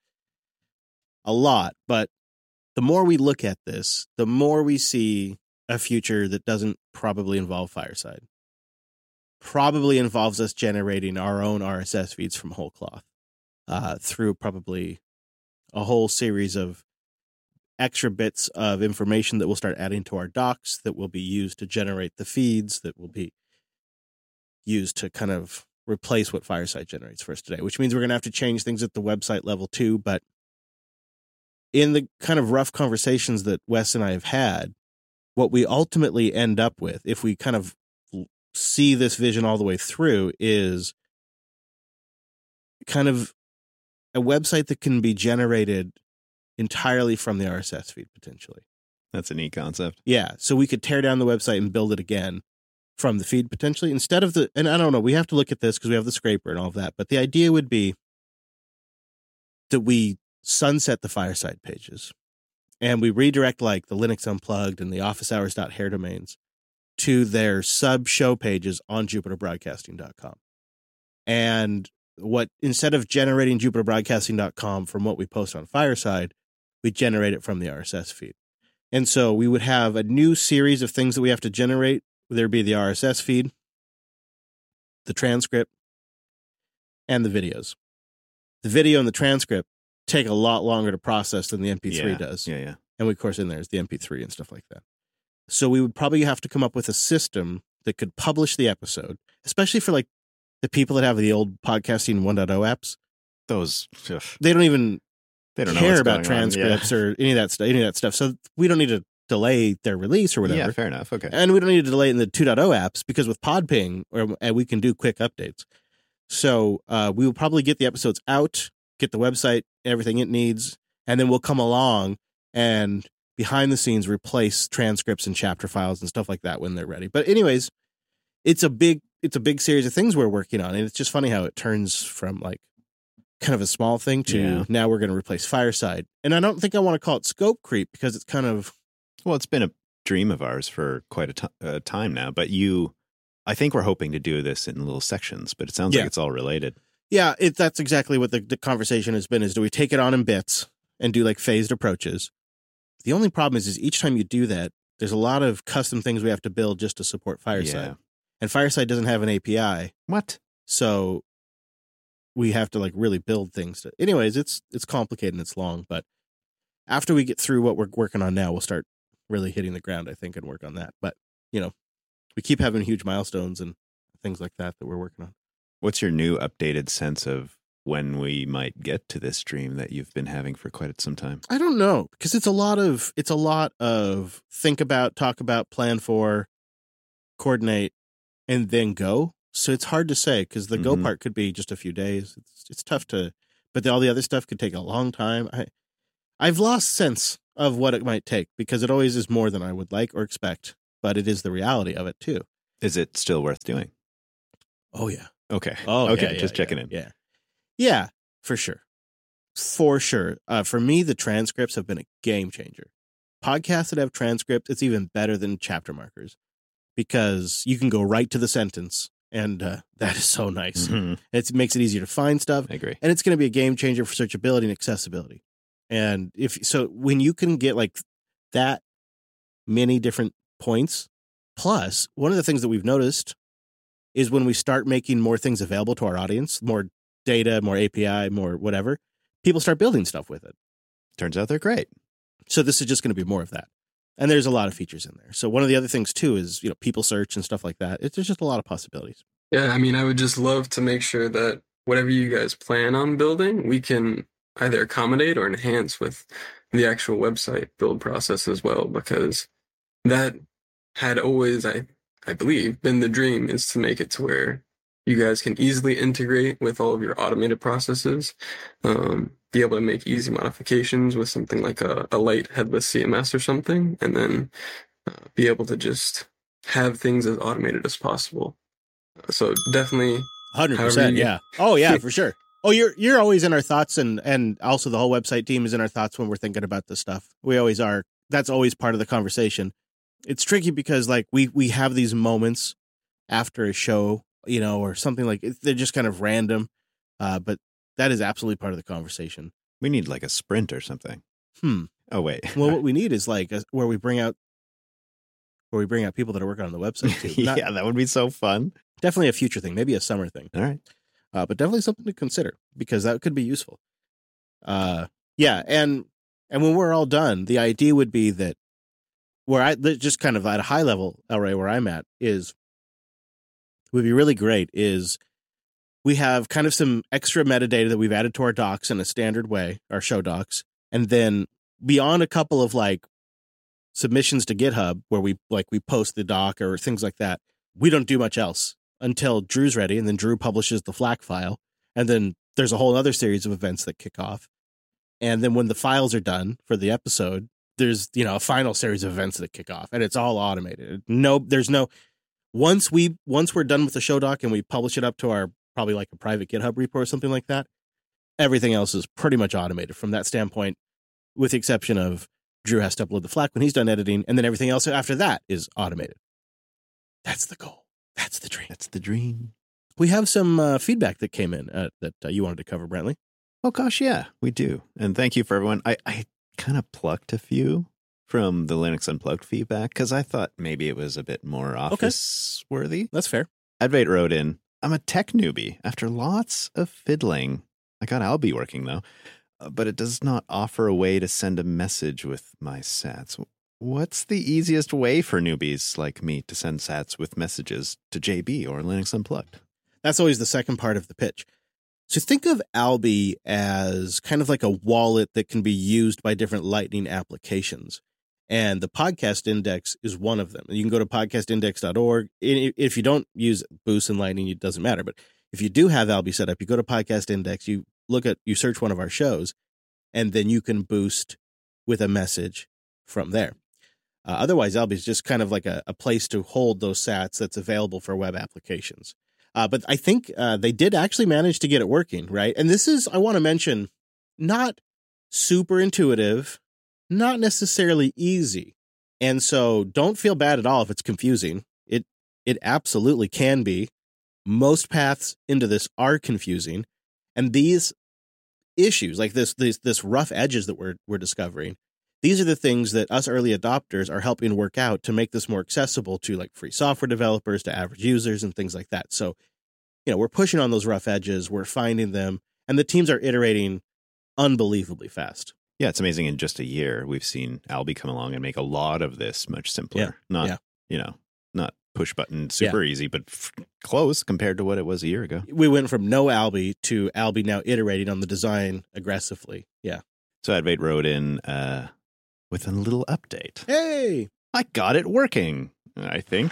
[SPEAKER 1] a lot, but the more we look at this, the more we see a future that doesn't probably involve Fireside. Probably involves us generating our own RSS feeds from whole cloth through probably a whole series of extra bits of information that we'll start adding to our docs that will be used to generate the feeds that will be used to kind of replace what Fireside generates for us today, which means we're going to have to change things at the website level too. But in the kind of rough conversations that Wes and I have had, what we ultimately end up with, if we kind of see this vision all the way through, is kind of a website that can be generated entirely from the RSS feed, potentially.
[SPEAKER 2] That's a neat concept.
[SPEAKER 1] Yeah. So we could tear down the website and build it again from the feed, potentially, instead of and I don't know, we have to look at this because we have the scraper and all of that. But the idea would be that we sunset the Fireside pages and we redirect like the Linux Unplugged and the officehours.hair domains to their sub show pages on jupiterbroadcasting.com. And instead of generating jupiterbroadcasting.com from what we post on Fireside, we generate it from the RSS feed. And so we would have a new series of things that we have to generate. There'd be the RSS feed, the transcript, and the videos. The video and the transcript take a lot longer to process than the MP3 does.
[SPEAKER 2] Yeah.
[SPEAKER 1] And of course, in there is the MP3 and stuff like that. So we would probably have to come up with a system that could publish the episode, especially for like the people that have the old podcasting 1.0 apps.
[SPEAKER 2] Those,
[SPEAKER 1] They don't even
[SPEAKER 2] they don't know
[SPEAKER 1] care
[SPEAKER 2] what's
[SPEAKER 1] about
[SPEAKER 2] going on.
[SPEAKER 1] transcripts or any of that stuff. So we don't need to delay their release or whatever.
[SPEAKER 2] Yeah, fair enough. Okay.
[SPEAKER 1] And we don't need to delay it in the 2.0 apps because with Podping, we can do quick updates. So we will probably get the episodes out, get the website, everything it needs, and then we'll come along and behind the scenes replace transcripts and chapter files and stuff like that when they're ready. But anyways, it's a big series of things we're working on, and it's just funny how it turns from like kind of a small thing to now we're going to replace Fireside. And I don't think I want to call it scope creep because it's kind of,
[SPEAKER 2] well, it's been a dream of ours for quite a time now, but I think we're hoping to do this in little sections, but it sounds like it's all related.
[SPEAKER 1] Yeah, that's exactly what the conversation has been, is do we take it on in bits and do like phased approaches? The only problem is each time you do that, there's a lot of custom things we have to build just to support Fireside.
[SPEAKER 2] Yeah.
[SPEAKER 1] And Fireside doesn't have an API.
[SPEAKER 2] What?
[SPEAKER 1] So we have to like really build things. Anyways, it's complicated and it's long, but after we get through what we're working on now, we'll start really hitting the ground, I think, and work on that. But, we keep having huge milestones and things like that we're working on.
[SPEAKER 2] What's your new updated sense of when we might get to this dream that you've been having for quite some time?
[SPEAKER 1] I don't know, because it's a lot of think about, talk about, plan for, coordinate, and then go. So it's hard to say, because the go part could be just a few days. It's tough to, but all the other stuff could take a long time. I've lost sense of what it might take, because it always is more than I would like or expect, but it is the reality of it too.
[SPEAKER 2] Is it still worth doing?
[SPEAKER 1] Oh yeah.
[SPEAKER 2] Okay.
[SPEAKER 1] Oh
[SPEAKER 2] okay.
[SPEAKER 1] yeah,
[SPEAKER 2] Just checking in.
[SPEAKER 1] Yeah. Yeah, for sure. For sure. For me, the transcripts have been a game changer. Podcasts that have transcripts, it's even better than chapter markers, because you can go right to the sentence, and that is so nice. It makes it easier to find stuff.
[SPEAKER 2] I agree.
[SPEAKER 1] And it's going to be a game changer for searchability and accessibility. And when you can get like that many different points, plus one of the things that we've noticed is when we start making more things available to our audience, more data, more API, more whatever, people start building stuff with it.
[SPEAKER 2] Turns out they're great.
[SPEAKER 1] So this is just going to be more of that. And there's a lot of features in there. So one of the other things too is, people search and stuff like that. There's just a lot of possibilities.
[SPEAKER 6] Yeah, I mean, I would just love to make sure that whatever you guys plan on building, we can either accommodate or enhance with the actual website build process as well, because that had always, I believe, been the dream, is to make it to where you guys can easily integrate with all of your automated processes, be able to make easy modifications with something like a light headless CMS or something, and then be able to just have things as automated as possible. So definitely
[SPEAKER 1] 100%. Yeah. Oh yeah, for sure. Oh, you're always in our thoughts, and also the whole website team is in our thoughts when we're thinking about this stuff. We always are. That's always part of the conversation. It's tricky because like we have these moments after a show, or something like they're just kind of random, but that is absolutely part of the conversation.
[SPEAKER 2] We need like a sprint or something. Oh wait.
[SPEAKER 1] Well, what we need is like where we bring out people that are working on the website too.
[SPEAKER 2] Yeah, that would be so fun.
[SPEAKER 1] Definitely a future thing, maybe a summer thing.
[SPEAKER 2] All right.
[SPEAKER 1] But definitely something to consider, because that could be useful. Yeah, and when we're all done, the idea would be that just kind of at a high level, El Rey, where I'm at, would be really great is we have kind of some extra metadata that we've added to our docs in a standard way, our show docs, and then beyond a couple of like submissions to GitHub where we post the doc or things like that, we don't do much else until Drew's ready, and then Drew publishes the FLAC file, and then there's a whole other series of events that kick off. And then when the files are done for the episode, there's a final series of events that kick off, and it's all automated. Once we're done with the show doc and we publish it up to our probably like a private GitHub repo or something like that, everything else is pretty much automated from that standpoint, with the exception of Drew has to upload the FLAC when he's done editing, and then everything else after that is automated. That's the goal. That's the dream.
[SPEAKER 2] That's the dream.
[SPEAKER 1] We have some feedback that came in that you wanted to cover, Brentley.
[SPEAKER 2] Oh gosh, yeah, we do. And thank you for everyone. I kind of plucked a few from the Linux Unplugged feedback because I thought maybe it was a bit more office worthy.
[SPEAKER 1] That's fair.
[SPEAKER 2] Advait wrote in, I'm a tech newbie. After lots of fiddling, I got Alby working though, but it does not offer a way to send a message with my sats. What's the easiest way for newbies like me to send sats with messages to JB or Linux Unplugged?
[SPEAKER 1] That's always the second part of the pitch. So think of Alby as kind of like a wallet that can be used by different Lightning applications. And the Podcast Index is one of them. You can go to podcastindex.org. If you don't use Boost and Lightning, it doesn't matter. But if you do have Alby set up, you go to Podcast Index, you search one of our shows, and then you can boost with a message from there. Otherwise, Alby is just kind of like a place to hold those sats that's available for web applications. But I think they did actually manage to get it working, right? And this is, I want to mention, not super intuitive, not necessarily easy. And so don't feel bad at all if it's confusing. It absolutely can be. Most paths into this are confusing. And these issues, like this rough edges that we're discovering, these are the things that us early adopters are helping work out to make this more accessible to like free software developers, to average users and things like that. So, we're pushing on those rough edges, we're finding them, and the teams are iterating unbelievably fast.
[SPEAKER 2] Yeah, it's amazing. In just a year, we've seen Alby come along and make a lot of this much simpler. Not Not push button super easy, but close compared to what it was a year ago.
[SPEAKER 1] We went from no Albi to Albi now iterating on the design aggressively. Yeah.
[SPEAKER 2] So Advait wrote in with a little update.
[SPEAKER 1] Hey!
[SPEAKER 2] I got it working, I think.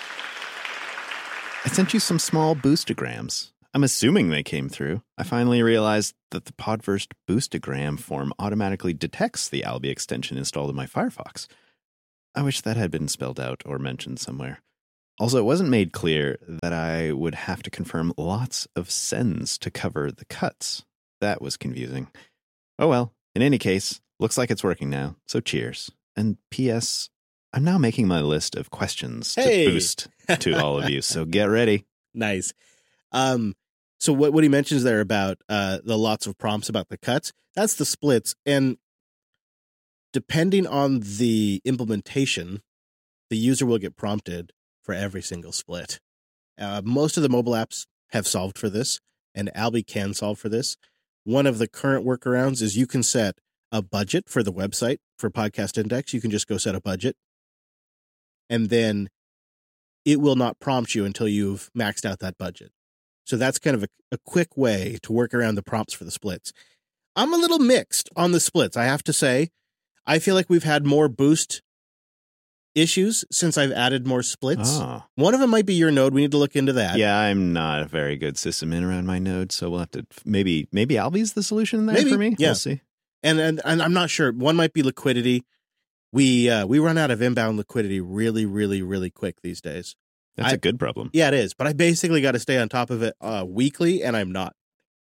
[SPEAKER 2] I sent you some small boostograms. I'm assuming they came through. I finally realized that the Podverse boostogram form automatically detects the Albi extension installed in my Firefox. I wish that had been spelled out or mentioned somewhere. Also, it wasn't made clear that I would have to confirm lots of sends to cover the cuts. That was confusing. Oh well, in any case, looks like it's working now, so cheers. And P.S., I'm now making my list of questions to boost to all of you, so get ready.
[SPEAKER 1] Nice. So what he mentions there about the lots of prompts about the cuts, that's the splits. And depending on the implementation, the user will get prompted for every single split. Most of the mobile apps have solved for this, and Albi can solve for this. One of the current workarounds is you can set a budget for the website for Podcast Index. You can just go set a budget, and then it will not prompt you until you've maxed out that budget. So that's kind of a quick way to work around the prompts for the splits. I'm a little mixed on the splits, I have to say. I feel like we've had more boost issues since I've added more splits.
[SPEAKER 2] Oh.
[SPEAKER 1] One of them might be your node. We need to look into that.
[SPEAKER 2] Yeah, I'm not a very good sysadmin around my node, so we'll have to maybe Albi's the solution there
[SPEAKER 1] Maybe,
[SPEAKER 2] for me.
[SPEAKER 1] yeah.
[SPEAKER 2] We'll see.
[SPEAKER 1] And I'm not sure. One might be liquidity. We run out of inbound liquidity really, really, really quick these days.
[SPEAKER 2] That's a good problem.
[SPEAKER 1] Yeah, it is. But I basically got to stay on top of it weekly, and I'm not.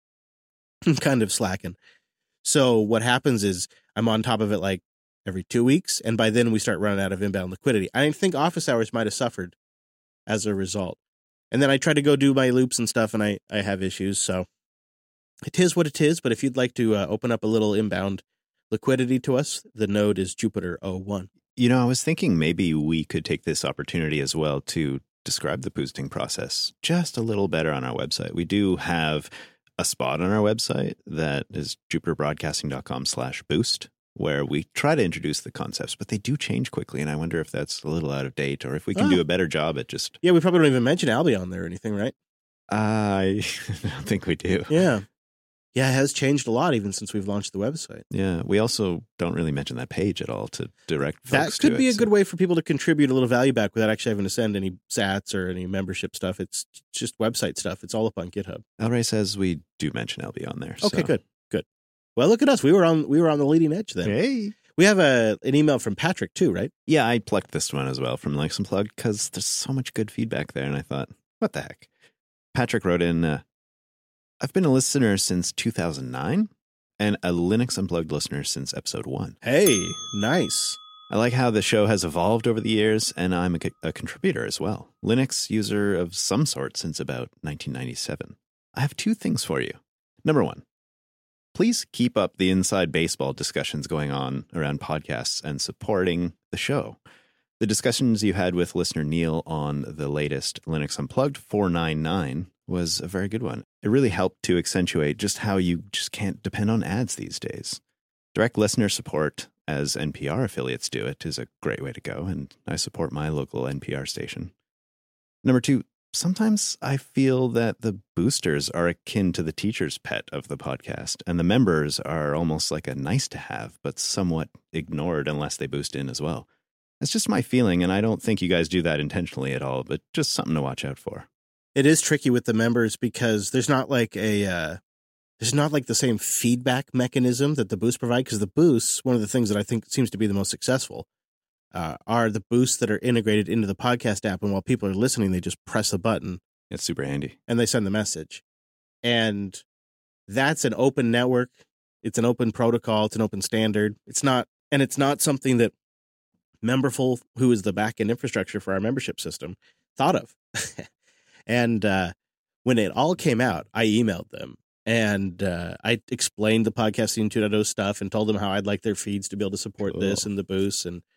[SPEAKER 1] I'm kind of slacking. So what happens is I'm on top of it like every 2 weeks, and by then we start running out of inbound liquidity. I think office hours might have suffered as a result. And then I try to go do my loops and stuff, and I have issues. So it is what it is. But if you'd like to open up a little inbound liquidity to us, the node is Jupiter 01.
[SPEAKER 2] You know, I was thinking maybe we could take this opportunity as well to describe the boosting process just a little better on our website. We do have a spot on our website that is jupiterbroadcasting.com/boost, where we try to introduce the concepts, but they do change quickly. And I wonder if that's a little out of date or if we can do a better job at just...
[SPEAKER 1] Yeah, we probably don't even mention Albi on there or anything, right?
[SPEAKER 2] I don't think we do.
[SPEAKER 1] Yeah. Yeah, it has changed a lot even since we've launched the website.
[SPEAKER 2] Yeah, we also don't really mention that page at all to direct folks
[SPEAKER 1] that could
[SPEAKER 2] to
[SPEAKER 1] be
[SPEAKER 2] it,
[SPEAKER 1] a good way for people to contribute a little value back without actually having to send any sats or any membership stuff. It's just website stuff. It's all up on GitHub.
[SPEAKER 2] Elray says we do mention LB on there.
[SPEAKER 1] Okay,
[SPEAKER 2] so.
[SPEAKER 1] good. Well, look at us. We were on the leading edge then.
[SPEAKER 2] Hey.
[SPEAKER 1] We have an email from Patrick too, right?
[SPEAKER 2] Yeah, I plucked this one as well from Linux Unplugged because there's so much good feedback there, and I thought, what the heck? Patrick wrote in, I've been a listener since 2009 and a Linux Unplugged listener since episode 1.
[SPEAKER 1] Hey, nice.
[SPEAKER 2] I like how the show has evolved over the years, and I'm a contributor as well. Linux user of some sort since about 1997. I have 2 things for you. Number 1, please keep up the inside baseball discussions going on around podcasts and supporting the show. The discussions you had with listener Neil on the latest Linux Unplugged 499 was a very good one. It really helped to accentuate just how you just can't depend on ads these days. Direct listener support, as NPR affiliates do it, is a great way to go, and I support my local NPR station. Number 2, sometimes I feel that the boosters are akin to the teacher's pet of the podcast, and the members are almost like a nice to have, but somewhat ignored unless they boost in as well. That's just my feeling, and I don't think you guys do that intentionally at all, but just something to watch out for.
[SPEAKER 1] It is tricky with the members because there's not like the same feedback mechanism that the boosts provide, because the boosts, one of the things that I think seems to be the most successful, are the boosts that are integrated into the podcast app, and while people are listening, they just press a button.
[SPEAKER 2] It's super handy.
[SPEAKER 1] And they send the message. And that's an open network. It's an open protocol. It's an open standard. It's not something that Memberful, who is the backend infrastructure for our membership system, thought of. And when it all came out, I emailed them and I explained the Podcasting 2.0 stuff and told them how I'd like their feeds to be able to support this and the boosts, and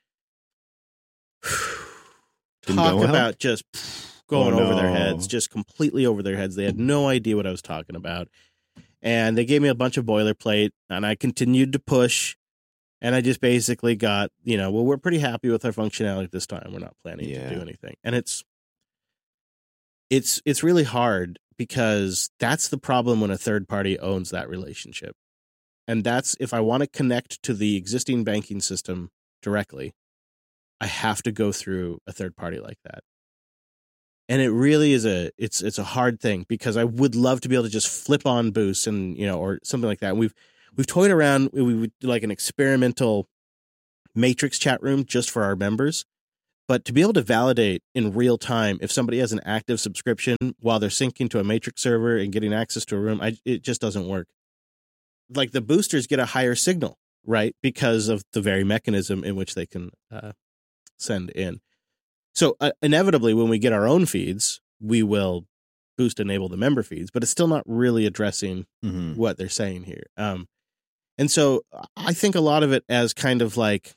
[SPEAKER 1] talk about just going over their heads, just completely over their heads. They had no idea what I was talking about. And they gave me a bunch of boilerplate, and I continued to push. And I just basically got, well, we're pretty happy with our functionality this time. We're not planning to do anything. And it's really hard because that's the problem when a third party owns that relationship. And that's if I want to connect to the existing banking system directly, I have to go through a third party like that. And it really is it's a hard thing because I would love to be able to just flip on Boost and, or something like that. And we've toyed around. We would do like an experimental Matrix chat room just for our members. But to be able to validate in real time if somebody has an active subscription while they're syncing to a Matrix server and getting access to a room, it just doesn't work. Like the boosters get a higher signal, right? Because of the very mechanism in which they can send in. So inevitably, when we get our own feeds, we will Boost enable the member feeds, but it's still not really addressing what they're saying here. And so I think a lot of it as kind of like,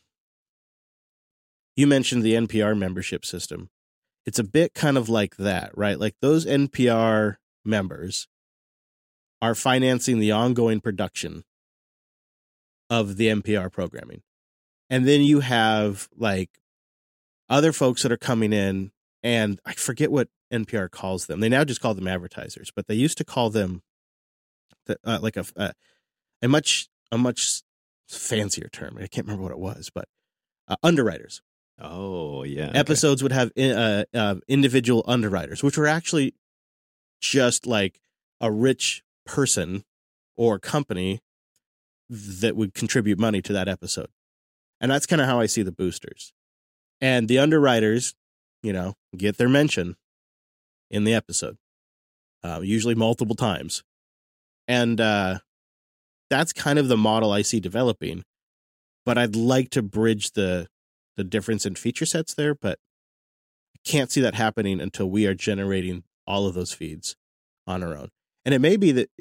[SPEAKER 1] you mentioned the NPR membership system. It's a bit kind of like that, right? Like those NPR members are financing the ongoing production of the NPR programming. And then you have like other folks that are coming in, and I forget what NPR calls them. They now just call them advertisers, but they used to call them like a much fancier term. I can't remember what it was, but underwriters.
[SPEAKER 2] Oh, yeah. Okay.
[SPEAKER 1] Episodes would have individual underwriters, which were actually just like a rich person or company that would contribute money to that episode. And that's kind of how I see the boosters. And the underwriters, get their mention in the episode, usually multiple times. And that's kind of the model I see developing. But I'd like to bridge the difference in feature sets there, but I can't see that happening until we are generating all of those feeds on our own. And it may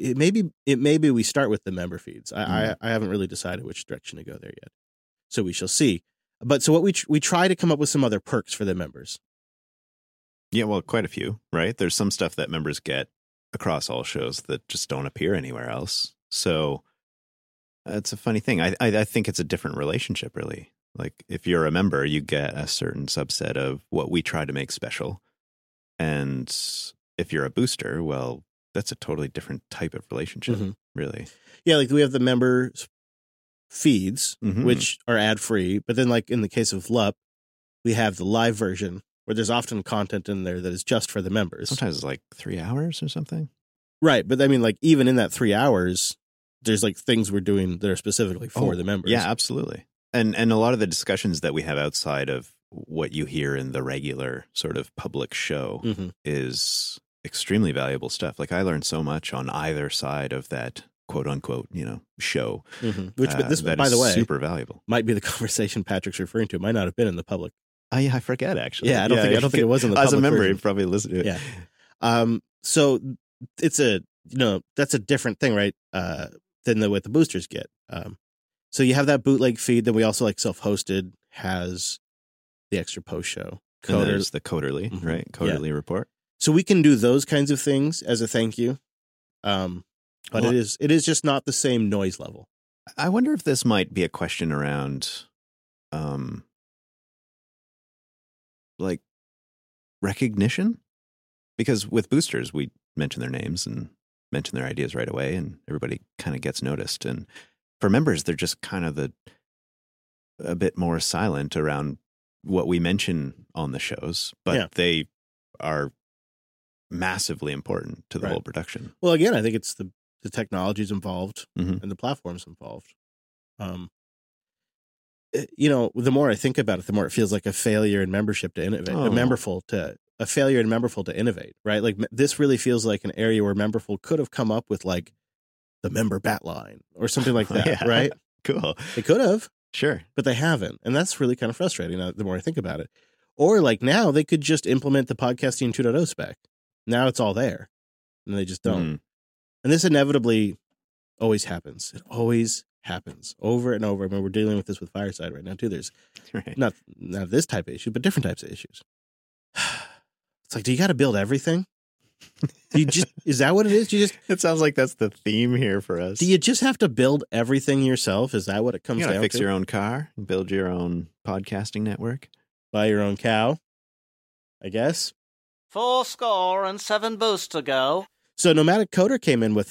[SPEAKER 1] be we start with the member feeds. I haven't really decided which direction to go there yet. So we shall see. But so what we try to come up with some other perks for the members.
[SPEAKER 2] Yeah, well, quite a few, right? There's some stuff that members get across all shows that just don't appear anywhere else. So it's a funny thing. I think it's a different relationship, really. Like if you're a member, you get a certain subset of what we try to make special. And if you're a booster, well, that's a totally different type of relationship, really. Yeah,
[SPEAKER 1] like we have the members feeds, which are ad-free. But then like in the case of LUP, we have the live version where there's often content in there that is just for the members.
[SPEAKER 2] Sometimes it's like 3 hours or something.
[SPEAKER 1] Right. But I mean, like even in that 3 hours, there's like things we're doing that are specifically for the members.
[SPEAKER 2] Yeah, absolutely. And a lot of the discussions that we have outside of what you hear in the regular sort of public show is extremely valuable stuff. Like I learned so much on either side of that quote unquote, show.
[SPEAKER 1] Which, but this, by the way,
[SPEAKER 2] super valuable.
[SPEAKER 1] Might be the conversation Patrick's referring to. It might not have been in the public.
[SPEAKER 2] I forget actually.
[SPEAKER 1] Yeah, I don't think it was in the public.
[SPEAKER 2] As a member,
[SPEAKER 1] version.
[SPEAKER 2] you probably listen to it.
[SPEAKER 1] Yeah. So it's that's a different thing, right? Than what the boosters get. So you have that bootleg feed. Then we also like self-hosted has the extra post show.
[SPEAKER 2] There's the Coderly, right? Coderly report.
[SPEAKER 1] So we can do those kinds of things as a thank you. But it is just not the same noise level.
[SPEAKER 2] I wonder if this might be a question around, like recognition, because with boosters we mention their names and mention their ideas right away, and everybody kind of gets noticed. And for members, they're just kind of a bit more silent around what we mention on the shows, but they are massively important to the whole production.
[SPEAKER 1] Well, again, I think it's the technologies involved and the platforms involved. The more I think about it, the more it feels like a failure in membership to innovate, a failure in Memberful to innovate, right? Like this really feels like an area where Memberful could have come up with like the member bat line or something like that, right?
[SPEAKER 2] Cool.
[SPEAKER 1] They could have.
[SPEAKER 2] Sure.
[SPEAKER 1] But they haven't. And that's really kind of frustrating the more I think about it. Or like now they could just implement the podcasting 2.0 spec. Now it's all there. And they just don't. And this inevitably always happens. It always happens over and over. I mean, we're dealing with this with Fireside right now too. There's not this type of issue, but different types of issues. It's like, do you got to build everything? Is that what it is?
[SPEAKER 2] It sounds like that's the theme here for us.
[SPEAKER 1] Do you just have to build everything yourself? Is that what it comes
[SPEAKER 2] You
[SPEAKER 1] down
[SPEAKER 2] gotta fix
[SPEAKER 1] to?
[SPEAKER 2] your own car, build your own podcasting network.
[SPEAKER 1] Buy your own cow, I guess.
[SPEAKER 7] 4 boosts to go.
[SPEAKER 1] So Nomadic Coder came in with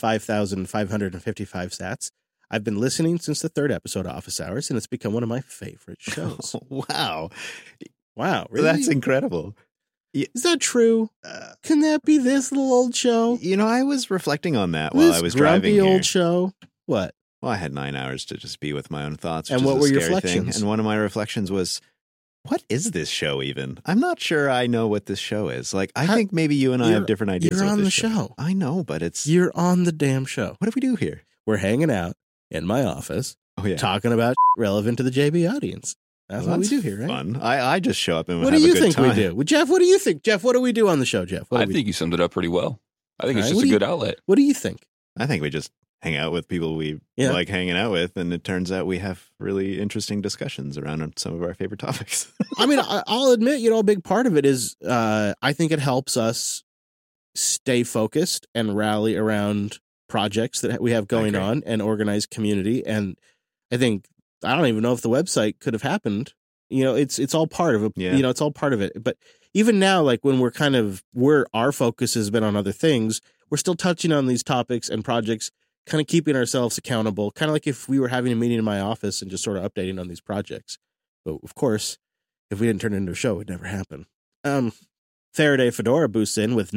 [SPEAKER 1] 5,555 sats. I've been listening since the 3rd episode of Office Hours, and it's become one of my favorite shows.
[SPEAKER 2] Wow.
[SPEAKER 1] Wow, really?
[SPEAKER 2] That's incredible.
[SPEAKER 1] Is that true? Can that be this little old show?
[SPEAKER 2] You know, I was reflecting on that while
[SPEAKER 1] This
[SPEAKER 2] I was driving
[SPEAKER 1] grumpy
[SPEAKER 2] here.
[SPEAKER 1] old show? What?
[SPEAKER 2] Well, I had 9 hours to just be with my own thoughts.
[SPEAKER 1] And
[SPEAKER 2] which
[SPEAKER 1] what
[SPEAKER 2] is
[SPEAKER 1] were
[SPEAKER 2] a
[SPEAKER 1] your
[SPEAKER 2] scary
[SPEAKER 1] reflections?
[SPEAKER 2] thing. And one of my reflections was, what is this show even? I'm not sure I know what this show is. Like, I think maybe you and I have different ideas.
[SPEAKER 1] You're
[SPEAKER 2] of what
[SPEAKER 1] on
[SPEAKER 2] this
[SPEAKER 1] the show.
[SPEAKER 2] I know, but it's...
[SPEAKER 1] You're on the damn show.
[SPEAKER 2] What do we do here?
[SPEAKER 1] We're hanging out in my office,
[SPEAKER 2] Oh, yeah.
[SPEAKER 1] talking about relevant to the JB audience. That's what we do here, right?
[SPEAKER 2] Fun. I just show up and
[SPEAKER 1] What
[SPEAKER 2] have
[SPEAKER 1] do you
[SPEAKER 2] a good
[SPEAKER 1] think
[SPEAKER 2] time.
[SPEAKER 1] we do? Well, Jeff, what do you think? Jeff, what do we do on the show, Jeff?
[SPEAKER 4] I think you summed it up pretty well. I think it's
[SPEAKER 1] All right,
[SPEAKER 4] just
[SPEAKER 1] what
[SPEAKER 4] a
[SPEAKER 1] do you-
[SPEAKER 4] good outlet.
[SPEAKER 1] What do you think?
[SPEAKER 2] I think we just hang out with people we
[SPEAKER 1] Yeah.
[SPEAKER 2] like hanging out with, and it turns out we have really interesting discussions around some of our favorite topics.
[SPEAKER 1] I mean, I'll admit, a big part of it is I think it helps us stay focused and rally around projects that we have going
[SPEAKER 2] agree.
[SPEAKER 1] on and organize community. And I think, I don't even know if the website could have happened. It's all part of it.
[SPEAKER 2] Yeah.
[SPEAKER 1] It's all part of it. But even now, like when our focus has been on other things, we're still touching on these topics and projects, kind of keeping ourselves accountable, kind of like if we were having a meeting in my office and just sort of updating on these projects. But of course, if we didn't turn it into a show, it would never happen. Faraday Fedora boosts in with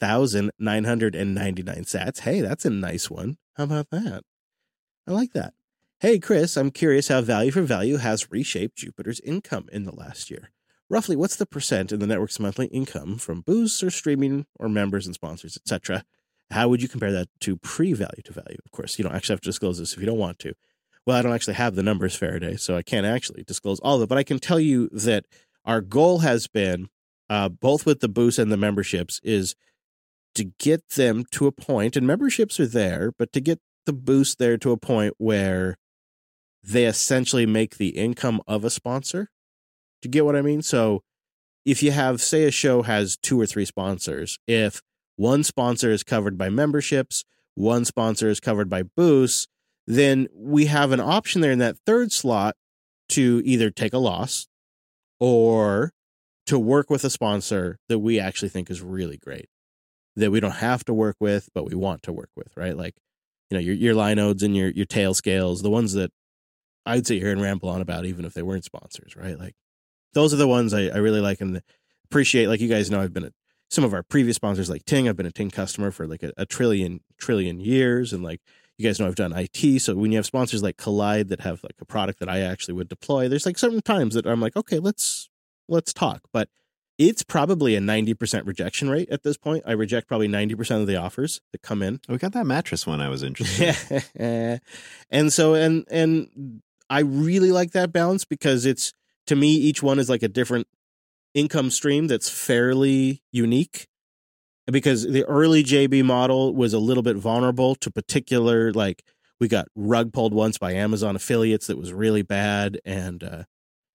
[SPEAKER 1] 9,999 sats. Hey, that's a nice one. How about that? I like that. Hey, Chris, I'm curious how Value for Value has reshaped Jupiter's income in the last year. Roughly, what's the percent in the network's monthly income from boosts or streaming or members and sponsors, etc.? How would you compare that to pre-Value to Value? Of course, you don't actually have to disclose this if you don't want to. Well, I don't actually have the numbers, Faraday, so I can't actually disclose all of it. But I can tell you that our goal has been, both with the boosts and the memberships, is to get them to a point, and memberships are there, but to get the boost there to a point where they essentially make the income of a sponsor. Do you get what I mean? So if you have, say, a show has 2 or 3 sponsors, if one sponsor is covered by memberships, one sponsor is covered by boosts, then we have an option there in that 3rd slot to either take a loss or to work with a sponsor that we actually think is really great, that we don't have to work with, but we want to work with, right? Like, your Linodes and your Tailscales, the ones that I'd sit here and ramble on about even if they weren't sponsors, right? Like, those are the ones I really like and appreciate. Like, you guys know, I've been at some of our previous sponsors like Ting. I've been a Ting customer for like a trillion years. And like, you guys know, I've done IT. So when you have sponsors like Collide that have like a product that I actually would deploy, there's like certain times that I'm like, okay, let's talk. But it's probably a 90% rejection rate at this point. I reject probably 90% of the offers that come in.
[SPEAKER 2] We got that mattress one I was interested in.
[SPEAKER 1] And so, and I really like that balance because it's, to me, each one is like a different income stream that's fairly unique, because the early JB model was a little bit vulnerable to particular, like, we got rug pulled once by Amazon affiliates that was really bad. And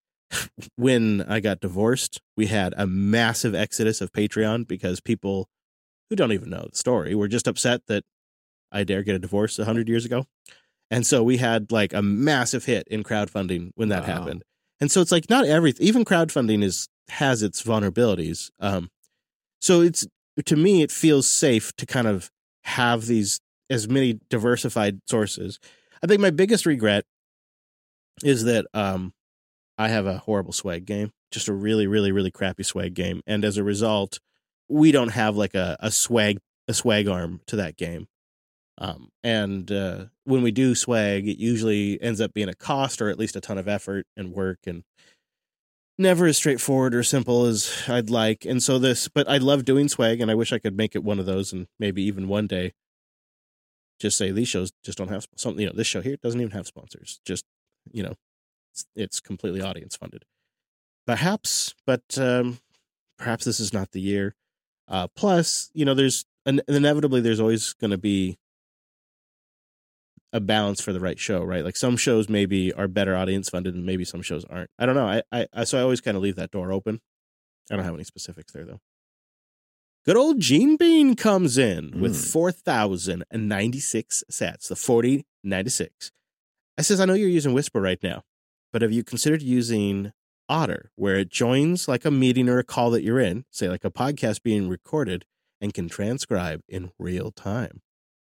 [SPEAKER 1] when I got divorced, we had a massive exodus of Patreon because people who don't even know the story were just upset that I dare get a divorce 100 years ago. And so we had like a massive hit in crowdfunding when that happened. And so it's like, not everything, even crowdfunding has its vulnerabilities. So it's, to me, it feels safe to kind of have these, as many diversified sources. I think my biggest regret is that I have a horrible swag game, just a really, really, really crappy swag game. And as a result, we don't have like a swag arm to that game. And when we do swag, it usually ends up being a cost or at least a ton of effort and work, and never as straightforward or simple as I'd like. And so but I love doing swag, and I wish I could make it one of those, and maybe even one day just say these shows just don't have something. This show here doesn't even have sponsors. Just, it's completely audience funded. Perhaps, but perhaps this is not the year. Plus, there's inevitably there's always going to be a balance for the right show, right? Like, some shows maybe are better audience funded and maybe some shows aren't. I don't know. So I always kind of leave that door open. I don't have any specifics there though. Good old Gene Bean comes in with 4,096 sats, the 4096. I says, I know you're using Whisper right now, but have you considered using Otter, where it joins like a meeting or a call that you're in, say like a podcast being recorded, and can transcribe in real time?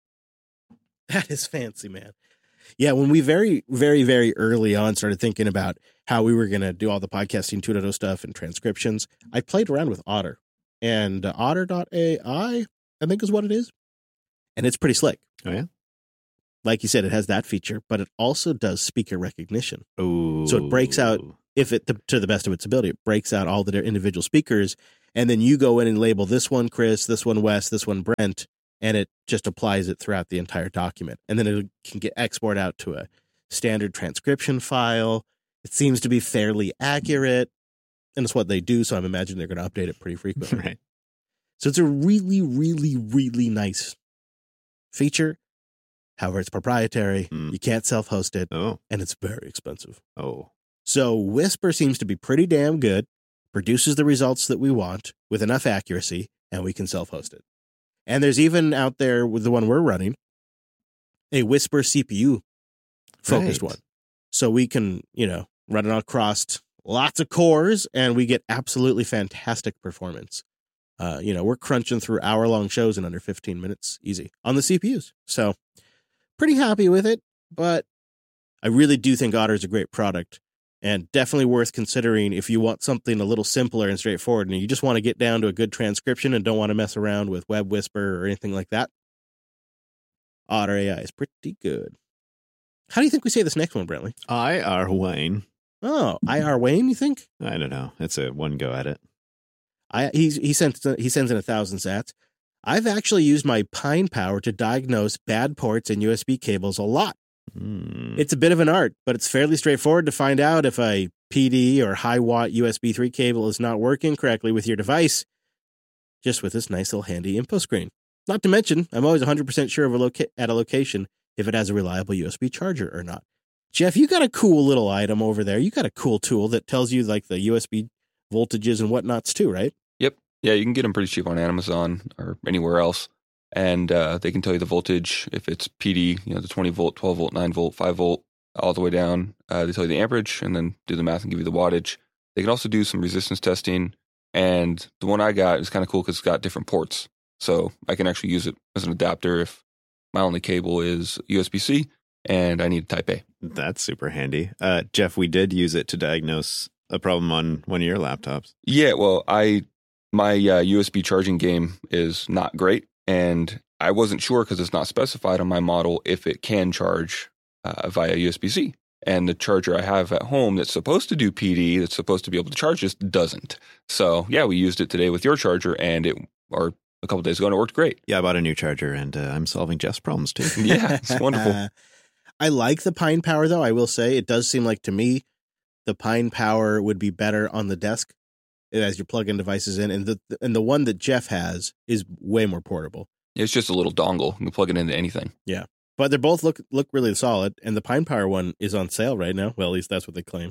[SPEAKER 1] That is fancy, man. Yeah, when we very, very, very early on started thinking about how we were going to do all the podcasting 2.0 stuff and transcriptions, I played around with Otter. And Otter.ai, I think is what it is. And it's pretty slick.
[SPEAKER 2] Oh, yeah?
[SPEAKER 1] Like you said, it has that feature, but it also does speaker recognition.
[SPEAKER 2] Oh.
[SPEAKER 1] So it breaks out, if it to the best of its ability, it breaks out all the individual speakers. And then you go in and label this one Chris, this one Wes, this one Brent, and it just applies it throughout the entire document. And then it can get export out to a standard transcription file. It seems to be fairly accurate, and it's what they do, so I'm imagining they're going to update it pretty frequently.
[SPEAKER 2] Right.
[SPEAKER 1] So it's a really, really, really nice feature. However, it's proprietary. You can't self-host it, and it's very expensive.
[SPEAKER 2] Oh.
[SPEAKER 1] So Whisper seems to be pretty damn good, produces the results that we want with enough accuracy, and we can self-host it. And there's even out there with the one we're running, a Whisper CPU focused one. So we can, run it across lots of cores and we get absolutely fantastic performance. We're crunching through hour-long shows in under 15 minutes, easy, on the CPUs. So pretty happy with it, but I really do think Otter is a great product and definitely worth considering if you want something a little simpler and straightforward and you just want to get down to a good transcription and don't want to mess around with Web Whisper or anything like that. Otter AI is pretty good. How do you think we say this next one, Brentley?
[SPEAKER 2] IR Wayne.
[SPEAKER 1] Oh, IR Wayne, you think?
[SPEAKER 2] I don't know. It's a one go at it.
[SPEAKER 1] He sends in 1,000 sats. I've actually used my Pine Power to diagnose bad ports and USB cables a lot. It's a bit of an art, but it's fairly straightforward to find out if a PD or high watt USB 3 cable is not working correctly with your device, just with this nice little handy info screen. Not to mention, I'm always 100% sure of at a location if it has a reliable USB charger or not. Jeff, you got a cool little item over there. You got a cool tool that tells you like the USB voltages and whatnots too, right?
[SPEAKER 4] Yep. Yeah, you can get them pretty cheap on Amazon or anywhere else. And they can tell you the voltage, if it's PD, the 20 volt, 12 volt, 9 volt, 5 volt, all the way down. They tell you the amperage and then do the math and give you the wattage. They can also do some resistance testing. And the one I got is kind of cool because it's got different ports. So I can actually use it as an adapter if my only cable is USB-C and I need Type A.
[SPEAKER 2] That's super handy. Jeff, we did use it to diagnose a problem on one of your laptops.
[SPEAKER 4] Yeah, well, my USB charging game is not great. And I wasn't sure because it's not specified on my model if it can charge via USB-C. And the charger I have at home that's supposed to do PD, that's supposed to be able to charge this, doesn't. So, yeah, we used it today with your charger or a couple days ago, and it worked great.
[SPEAKER 2] Yeah, I bought a new charger, and I'm solving Jeff's problems, too.
[SPEAKER 4] Yeah, it's wonderful.
[SPEAKER 1] I like the Pine Power, though. I will say it does seem like to me the Pine Power would be better on the desk as you're plugging devices in. And the one that Jeff has is way more portable.
[SPEAKER 4] It's just a little dongle. You can plug it into anything.
[SPEAKER 1] Yeah. But they both look really solid. And the Pine Power one is on sale right now. Well, at least that's what they claim.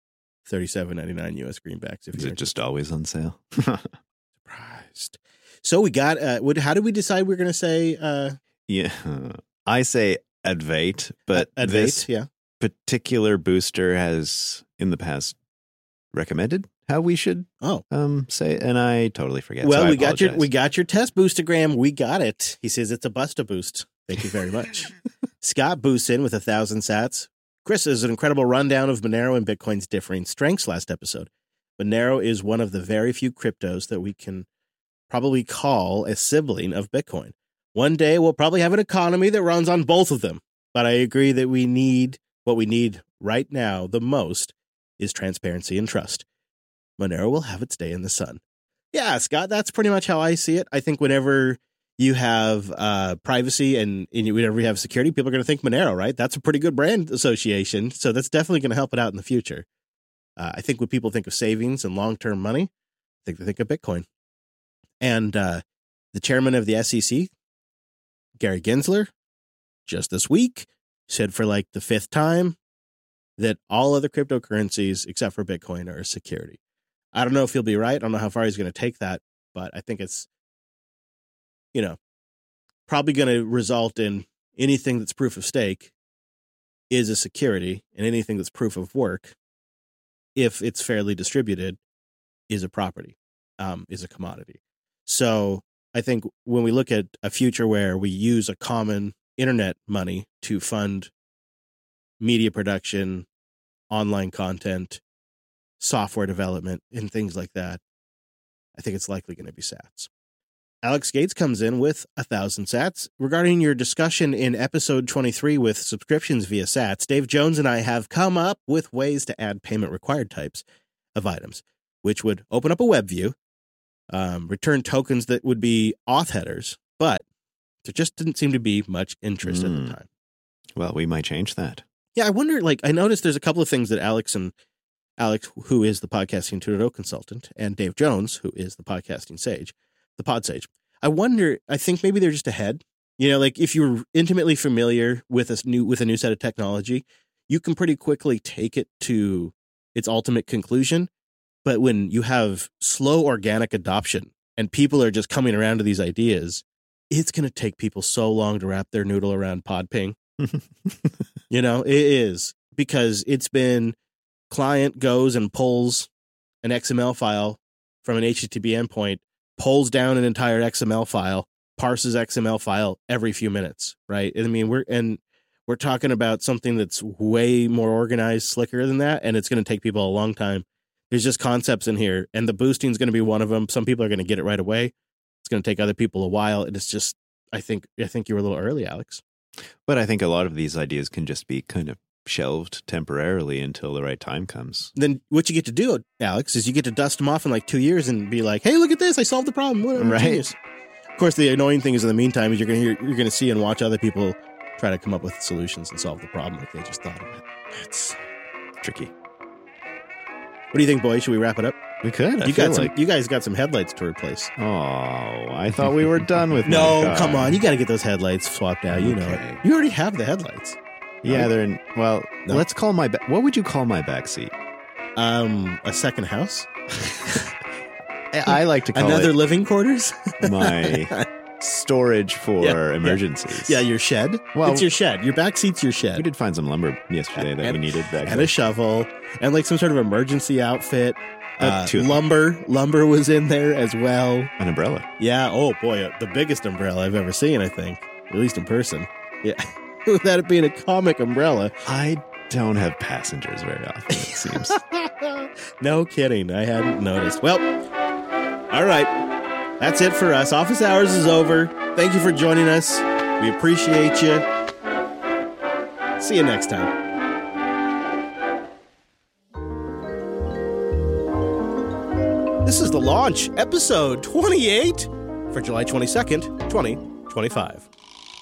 [SPEAKER 1] $37.99 US greenbacks.
[SPEAKER 2] Is it just always on sale?
[SPEAKER 1] Surprised. So we got, how did we decide we're going to say?
[SPEAKER 2] Yeah. I say Advait, but
[SPEAKER 1] Advait,
[SPEAKER 2] this
[SPEAKER 1] yeah.
[SPEAKER 2] particular booster has in the past recommended how we should say, and I totally forget.
[SPEAKER 1] Well,
[SPEAKER 2] so
[SPEAKER 1] we got your test boostogram. We got it. He says it's a Busta boost. Thank you very much. Scott boosts in with 1,000 sats. Chris is an incredible rundown of Monero and Bitcoin's differing strengths last episode. Monero is one of the very few cryptos that we can probably call a sibling of Bitcoin. One day we'll probably have an economy that runs on both of them. But I agree that what we need right now the most is transparency and trust. Monero will have its day in the sun. Yeah, Scott, that's pretty much how I see it. I think whenever you have privacy and whenever you have security, people are going to think Monero, right? That's a pretty good brand association. So that's definitely going to help it out in the future. I think when people think of savings and long-term money, I think they think of Bitcoin. And the chairman of the SEC, Gary Gensler, just this week said for like the 5th time that all other cryptocurrencies except for Bitcoin are a security. I don't know if he'll be right. I don't know how far he's going to take that, but I think it's probably going to result in anything that's proof of stake is a security, and anything that's proof of work, if it's fairly distributed, is a property, is a commodity. So I think when we look at a future where we use a common internet money to fund media production, online content, software development, and things like that, I think it's likely going to be sats. Alex Gates comes in with 1,000 sats. Regarding your discussion in episode 23 with subscriptions via sats, Dave Jones and I have come up with ways to add payment required types of items, which would open up a web view, return tokens that would be auth headers, but there just didn't seem to be much interest at the time.
[SPEAKER 2] Well, we might change that.
[SPEAKER 1] Yeah, I wonder, I noticed there's a couple of things that Alex, who is the Podcasting 2.0 consultant, and Dave Jones, who is the podcasting sage, the pod sage. I think maybe they're just ahead. If you're intimately familiar with a new set of technology, you can pretty quickly take it to its ultimate conclusion. But when you have slow organic adoption and people are just coming around to these ideas, it's going to take people so long to wrap their noodle around PodPing. It is, because it's been client goes and pulls an XML file from an HTTP endpoint, pulls down an entire XML file, parses XML file every few minutes, right? I mean, we're talking about something that's way more organized, slicker than that, and it's going to take people a long time. There's just concepts in here, and the boosting is going to be one of them. Some people are going to get it right away. It's going to take other people a while. And it's just, I think you were a little early, Alex.
[SPEAKER 2] But I think a lot of these ideas can just be kind of shelved temporarily until the right time comes.
[SPEAKER 1] Then what you get to do, Alex, is you get to dust them off in 2 years and be like, hey, look at this, I solved the problem. What
[SPEAKER 2] right.
[SPEAKER 1] Genius. Of course, the annoying thing is in the meantime is you're going to see and watch other people try to come up with solutions and solve the problem like they just thought of it. It's
[SPEAKER 2] tricky.
[SPEAKER 1] What do you think, boys? Should we wrap it up?
[SPEAKER 2] We could.
[SPEAKER 1] You guys got some headlights to replace.
[SPEAKER 2] Oh, I thought we were done with
[SPEAKER 1] No,
[SPEAKER 2] my car.
[SPEAKER 1] Come on. You got to get those headlights swapped out. You know it. You already have the headlights.
[SPEAKER 2] Yeah, they're in. Well, let's call what would you call my backseat?
[SPEAKER 1] A second house?
[SPEAKER 2] I like to call
[SPEAKER 1] another
[SPEAKER 2] it
[SPEAKER 1] living quarters?
[SPEAKER 2] my storage for emergencies.
[SPEAKER 1] Yeah, your shed.
[SPEAKER 2] Well,
[SPEAKER 1] it's your shed. Your backseat's your shed.
[SPEAKER 2] We did find some lumber yesterday that we needed back
[SPEAKER 1] and
[SPEAKER 2] there.
[SPEAKER 1] A shovel and some sort of emergency outfit.
[SPEAKER 2] Lumber
[SPEAKER 1] was in there as well.
[SPEAKER 2] An umbrella.
[SPEAKER 1] Yeah. Oh boy, the biggest umbrella I've ever seen. I think, at least in person. Yeah. Without it being a comic umbrella.
[SPEAKER 2] I don't have passengers very often, it seems.
[SPEAKER 1] No kidding. I hadn't noticed. Well, all right. That's it for us. Office hours is over. Thank you for joining us. We appreciate you. See you next time. This is The Launch, episode 28 for July 22nd, 2025.